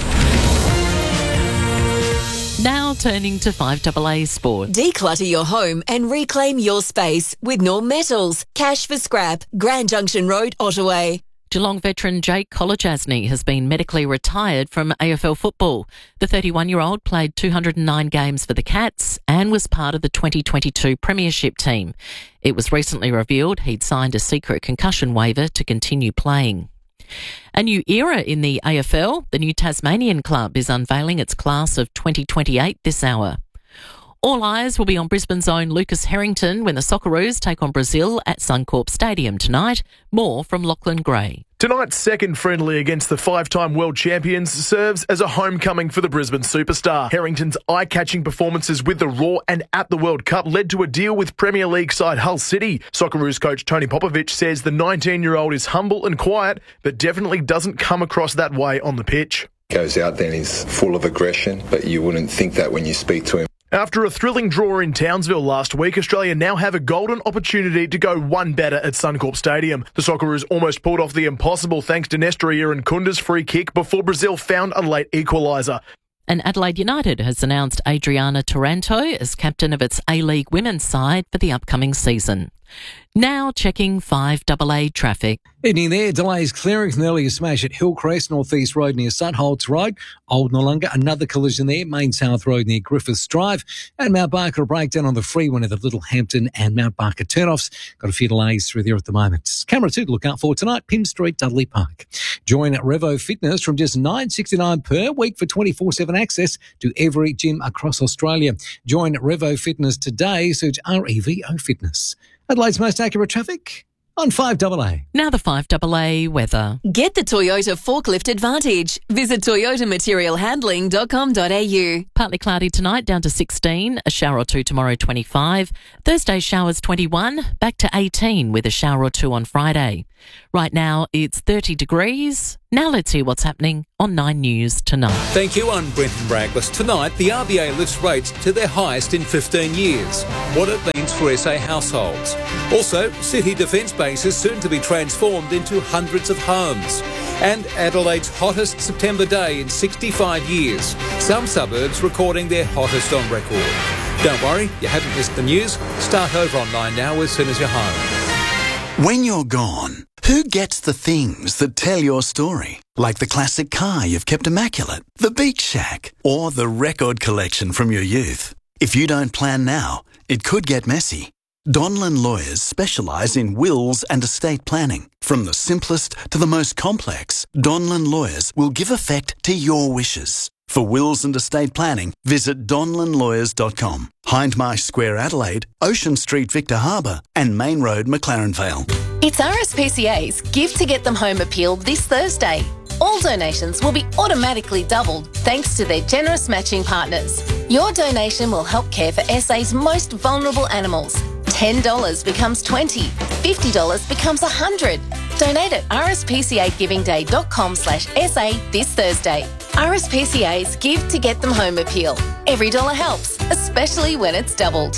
Now turning to five A A Sport. Declutter your home and reclaim your space with Norm Metals. Cash for scrap. Grand Junction Road, Ottawa. Geelong veteran Jake Kolodjasny has been medically retired from A F L football. The thirty-one-year-old played two hundred nine games for the Cats and was part of the twenty twenty-two Premiership team. It was recently revealed he'd signed a secret concussion waiver to continue playing. A new era in the A F L, the new Tasmanian club is unveiling its class of twenty twenty-eight this hour. All eyes will be on Brisbane's own Lucas Harrington when the Socceroos take on Brazil at Suncorp Stadium tonight. More from Lachlan Gray. Tonight's second friendly against the five-time world champions serves as a homecoming for the Brisbane superstar. Harrington's eye-catching performances with the Raw and at the World Cup led to a deal with Premier League side Hull City. Socceroos coach Tony Popovich says the nineteen-year-old is humble and quiet, but definitely doesn't come across that way on the pitch. Goes out there and is full of aggression, but you wouldn't think that when you speak to him. After a thrilling draw in Townsville last week, Australia now have a golden opportunity to go one better at Suncorp Stadium. The Socceroos almost pulled off the impossible thanks to Nestor Irankunda's free kick before Brazil found a late equaliser. And Adelaide United has announced Adriana Taranto as captain of its A-League women's side for the upcoming season. Now checking five A A traffic. Evening there. Delays clearing from the earlier smash at Hillcrest, North East Road near Sutholts Road. Old Nollunga, another collision there. Main South Road near Griffiths Drive. And Mount Barker, a breakdown on the freeway at the Littlehampton and Mount Barker turnoffs. Got a few delays through there at the moment. Camera two to look out for tonight, Pym Street, Dudley Park. Join Revo Fitness from just nine dollars sixty-nine per week for twenty-four seven access to every gym across Australia. Join Revo Fitness today. Search R E V O Fitness. Adelaide's most accurate traffic, on five double A. Now the five double A weather. Get the Toyota Forklift Advantage. Visit toyota material handling dot com dot a u. Partly cloudy tonight, down to sixteen. A shower or two tomorrow, twenty-five. Thursday showers, twenty-one. Back to eighteen with a shower or two on Friday. Right now it's thirty degrees. Now let's hear what's happening on Nine News tonight. Thank you, I'm Brenton Braglis. Tonight, the R B A lifts rates to their highest in fifteen years. What it means for S A households. Also, city defence bases soon to be transformed into hundreds of homes. And Adelaide's hottest September day in sixty-five years. Some suburbs recording their hottest on record. Don't worry, you haven't missed the news. Start over on Nine now as soon as you're home. When you're gone, who gets the things that tell your story? Like the classic car you've kept immaculate, the beach shack, or the record collection from your youth. If you don't plan now, it could get messy. Donlan Lawyers specialise in wills and estate planning. From the simplest to the most complex, Donlan Lawyers will give effect to your wishes. For wills and estate planning, visit donlan lawyers dot com. Hindmarsh Square, Adelaide, Ocean Street, Victor Harbour, and Main Road, McLaren Vale. It's R S P C A's Give to Get Them Home appeal this Thursday. All donations will be automatically doubled thanks to their generous matching partners. Your donation will help care for S A's most vulnerable animals. ten dollars becomes twenty dollars, fifty dollars becomes one hundred dollars. Donate at r s p c a giving day dot com slash s a this Thursday. R S P C A's Give to Get Them Home appeal. Every dollar helps, especially when it's doubled.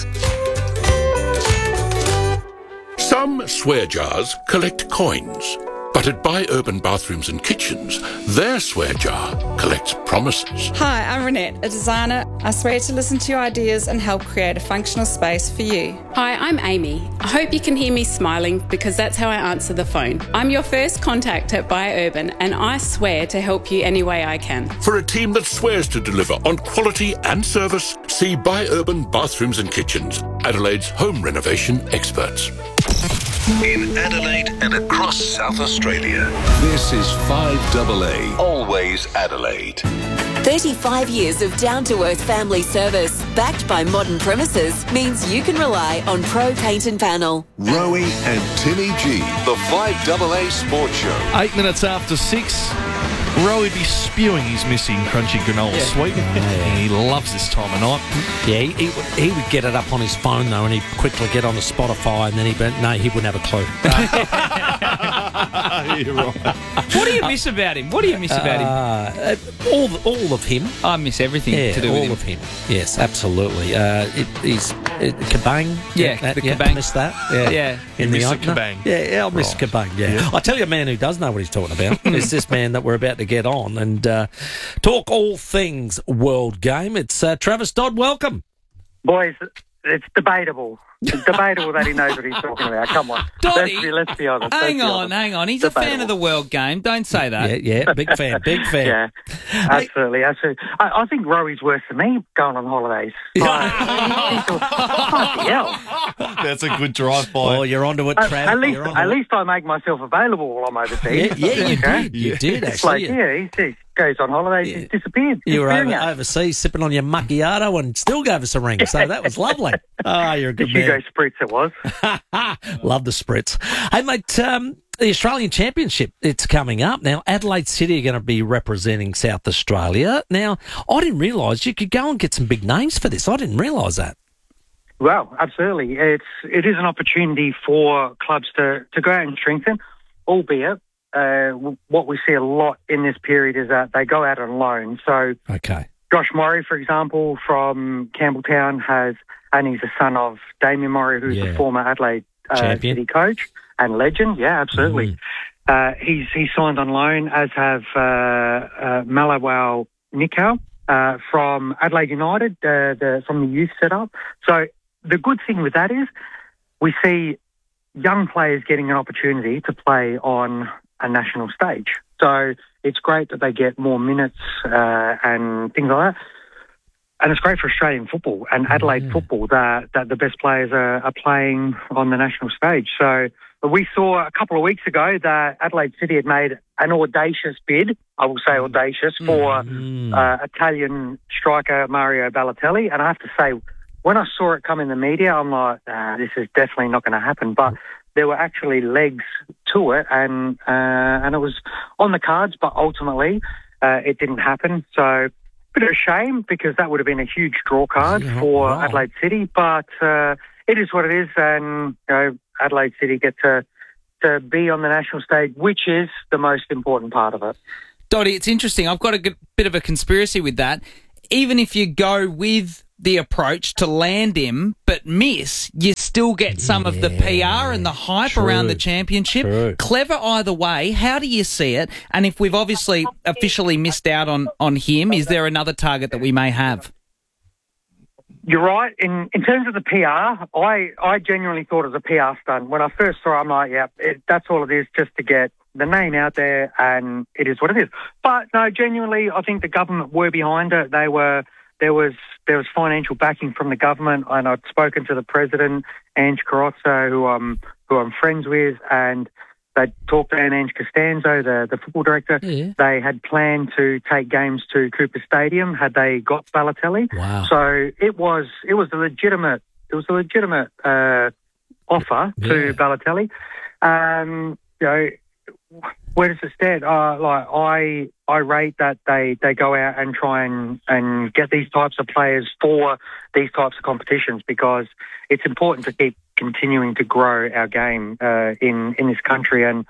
Some swear jars collect coins, but at Buy Urban Bathrooms and Kitchens, their swear jar collects promises. Hi, I'm Renette, a designer. I swear to listen to your ideas and help create a functional space for you. Hi, I'm Amy. I hope you can hear me smiling because that's how I answer the phone. I'm your first contact at Buy Urban and I swear to help you any way I can. For a team that swears to deliver on quality and service, see Buy Urban Bathrooms and Kitchens, Adelaide's home renovation experts. In Adelaide and across South Australia, this is five double A, always Adelaide. thirty-five years of down-to-earth family service, backed by modern premises, means you can rely on Pro Paint and Panel. Rowie and Timmy G, the five double A Sports Show. Eight minutes after six. Rowie be spewing his missing crunchy granola Yeah. sweet. Yeah. He loves this time of night. Yeah, he, he, would, he would get it up on his phone, though, and he'd quickly get on the Spotify, and then he'd be, no, he wouldn't have a clue. You're right. What do you miss about him? What do you miss about him? Uh, all, all of him. I miss everything Yeah, to do all with him. of him. Yes, absolutely. Uh, it, he's uh, Kabang. Yeah, that, the yeah, Kabang. Missed that. Yeah, Yeah. in You the miss the opener. Kabang. Yeah, yeah, I'll miss Right. Kabang. Yeah. Yeah. I tell you, a man who does know what he's talking about is this man that we're about to get on and uh, talk all things World Game. It's uh, Travis Dodd. Welcome, boys. It's debatable. It's debatable that he knows what he's talking about. Come on, Dotty, let's be, let's be honest. Hang let's be on, honest. hang on. He's a fan Debatable. of the World Game. Don't say that. Yeah, yeah, big fan, big fan. Yeah, absolutely, absolutely. I, I think Rowie's worse than me going on holidays. Like, bloody hell. That's a good drive by. Oh, you're onto it, At, Trav. at least, You're onto at it. least I make myself available while I'm overseas. Yeah, yeah, you Okay? did. You did, It's like, actually. yeah, he, he goes on holidays, he's disappeared. You were over, Disappearing. overseas sipping on your macchiato and still gave us a ring, so that was lovely. Oh, you're a The good Hugo man. Spritz it was. Love the spritz. Hey, mate, um, the Australian Championship, it's coming up. Now, Adelaide City are going to be representing South Australia. Now, I didn't realise you could go and get some big names for this. I didn't realise that. Well, absolutely. It's it is an opportunity for clubs to, to go out and strengthen, albeit uh, what we see a lot in this period is that they go out on loan. So Okay. Josh Murray, for example, from Campbelltown has, and he's the son of Damien Murray, who's Yeah. the former Adelaide uh, Champion. City coach and legend. Yeah, absolutely. Uh, he's he's signed on loan, as have uh, uh, Malawau Nikau uh, from Adelaide United, uh, the from the youth setup. So the good thing with that is we see young players getting an opportunity to play on a national stage. So it's great that they get more minutes uh, and things like that. And it's great for Australian football and Adelaide football that, that the best players are, are playing on the national stage. So we saw a couple of weeks ago that Adelaide City had made an audacious bid, I will say audacious, for uh, Italian striker Mario Balotelli. And I have to say, when I saw it come in the media, I'm like, uh, this is definitely not going to happen. But there were actually legs to it, and uh, and it was on the cards, but ultimately uh, it didn't happen. So, bit of a shame because that would have been a huge draw card Yeah, for right. Adelaide City, but uh, it is what it is, and you know, Adelaide City get to to be on the national stage, which is the most important part of it. Dottie, it's interesting. I've got a good bit of a conspiracy with that. Even if you go with the approach to land him but miss, you still get some of the P R and the hype True. around the championship. True. Clever either way. How do you see it? And if we've obviously officially missed out on, on him, is there another target that we may have? You're right. In in terms of the P R, I, I genuinely thought it was a P R stunt. When I first saw it, I'm like, yeah, it, that's all it is, just to get the name out there, and it is what it is. But no, genuinely, I think the government were behind it. They were there was there was financial backing from the government, and I'd spoken to the president, Ange Carrozza, who I'm who I'm friends with, and they talked to Ange Costanzo, the, the football director. Yeah. They had planned to take games to Cooper Stadium had they got Balotelli. Wow. So it was it was a legitimate it was a legitimate uh, offer Yeah. to Balotelli. Um, you know, where does it stand? Uh, like I I rate that they, they go out and try and, and get these types of players for these types of competitions, because it's important to keep continuing to grow our game uh, in in this country. And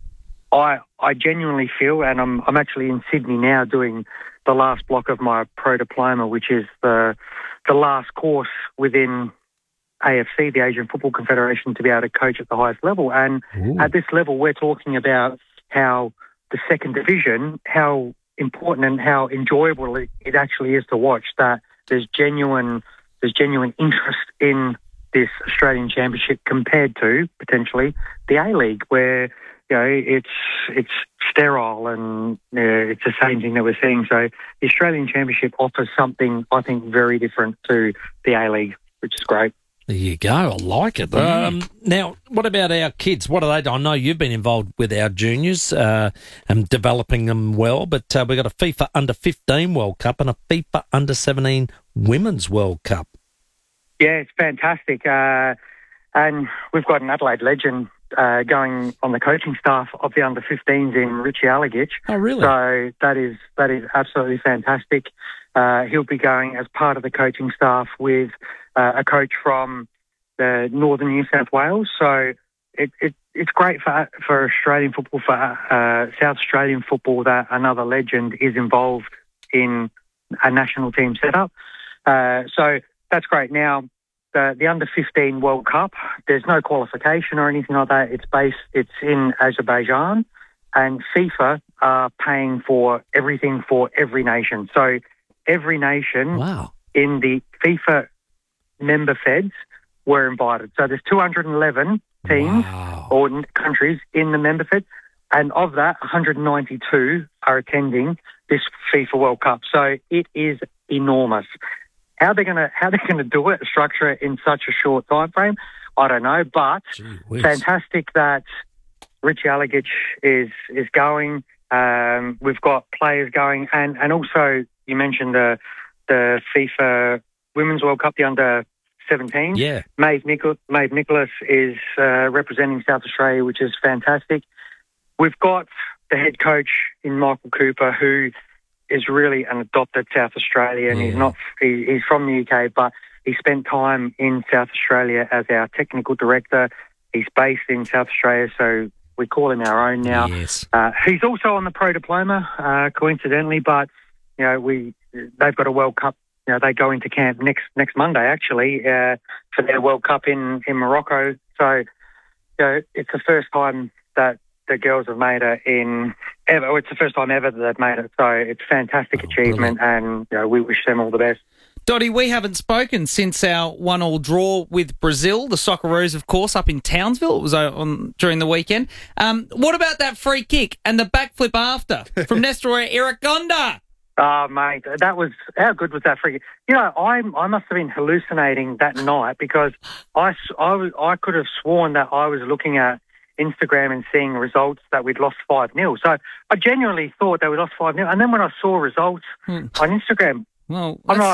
I I genuinely feel, and I'm I'm actually in Sydney now doing the last block of my pro diploma, which is the the last course within A F C, the Asian Football Confederation, to be able to coach at the highest level. And Ooh. at this level, we're talking about how the second division, how important and how enjoyable it, it actually is to watch. That there's genuine there's genuine interest in this Australian Championship compared to potentially the A-League, where you know it's it's sterile and uh, it's the same thing that we're seeing. So the Australian Championship offers something, I think, very different to the A-League, which is great. There you go. I like it. Um, now, what about our kids? What are they? I know you've been involved with our juniors uh, and developing them well, but uh, we've got a FIFA Under fifteen World Cup and a FIFA Under seventeen Women's World Cup. Yeah, it's fantastic. Uh, and we've got an Adelaide legend uh, going on the coaching staff of the under fifteens in Richie Allegich. Oh, really? So that is that is absolutely fantastic. Uh, he'll be going as part of the coaching staff with uh, a coach from the northern New South Wales. So it, it it's great for for Australian football, for uh, South Australian football, that another legend is involved in a national team setup. Uh, so that's great. Now, the the under fifteen World Cup, there's no qualification or anything like that. It's based, it's in Azerbaijan, and FIFA are paying for everything for every nation. So every nation wow. in the FIFA member feds were invited. So there's two hundred eleven teams wow. or n- countries in the member fed, and of that, one hundred ninety-two are attending this FIFA World Cup. So it is enormous. How they're gonna how they're gonna do it, structure it in such a short time frame, I don't know. But fantastic that Richie Allegich is is going. Um, we've got players going, and, and also you mentioned the the FIFA Women's World Cup, the under seventeen. Yeah, Maeve, Nichol- Maeve Nicholas is uh, representing South Australia, which is fantastic. We've got the head coach in Michael Cooper, who is really an adopted South Australian. Yeah. He's not. He, he's from the U K, but he spent time in South Australia as our technical director. He's based in South Australia, so we call him our own now. Yes. Uh, he's also on the pro diploma, uh, coincidentally, but you know we they've got a World Cup. You know, they go into camp next next Monday actually uh, for their World Cup in in Morocco. So you know, it's the first time that the girls have made it in ever. It's the first time ever that they've made it. So it's a fantastic Oh, achievement, and you know, we wish them all the best. Dottie, we haven't spoken since our one-all draw with Brazil, the Socceroos, of course, up in Townsville. It was on during the weekend. Um, what about that free kick and the backflip after from Nestor Iraconda? Oh, mate, that was, how good was that free kick? You know, I I must have been hallucinating that night, because I, I, was, I could have sworn that I was looking at Instagram and seeing results that we'd lost five nil. So I genuinely thought that we lost five nil. And then when I saw results hmm. on Instagram, well, I'm like,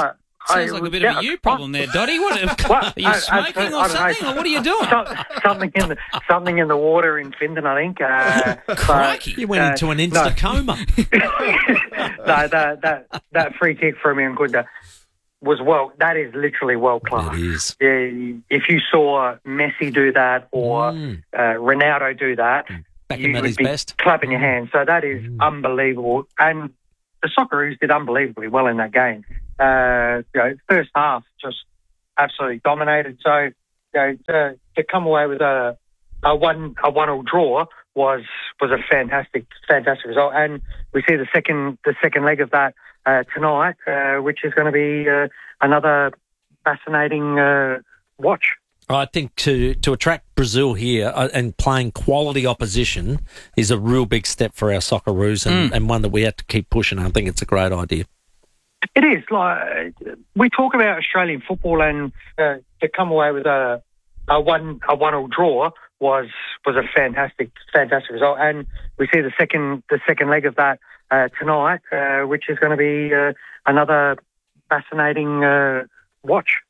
Sounds I- like a bit yeah, of a you problem there, Dotty. What, Well, are you I- I- smoking I or don't know. something, or what are you doing? So- something in the something in the water in Findon, I think. Uh, Crikey. but, You went uh, into an no. insta coma. no, that that that free kick from Iancuda was well. That is literally world class. It is. Yeah, if you saw Messi do that or Mm. uh, Ronaldo do that, Back you him at would his be best. clapping your hands. So that is unbelievable. And the Socceroos did unbelievably well in that game. Uh, you know, first half just absolutely dominated. So you know, to, to come away with a a one a one all draw was was a fantastic fantastic result. And we see the second the second leg of that uh, tonight, uh, which is going to be uh, another fascinating uh, watch. I think to, to attract Brazil here uh, and playing quality opposition is a real big step for our Socceroos and, Mm. and one that we have to keep pushing. I think it's a great idea. It is. Like we talk about Australian football, and uh, to come away with a a one a one all draw was was a fantastic fantastic result. And we see the second the second leg of that uh, tonight, uh, which is going to be uh, another fascinating uh, watch.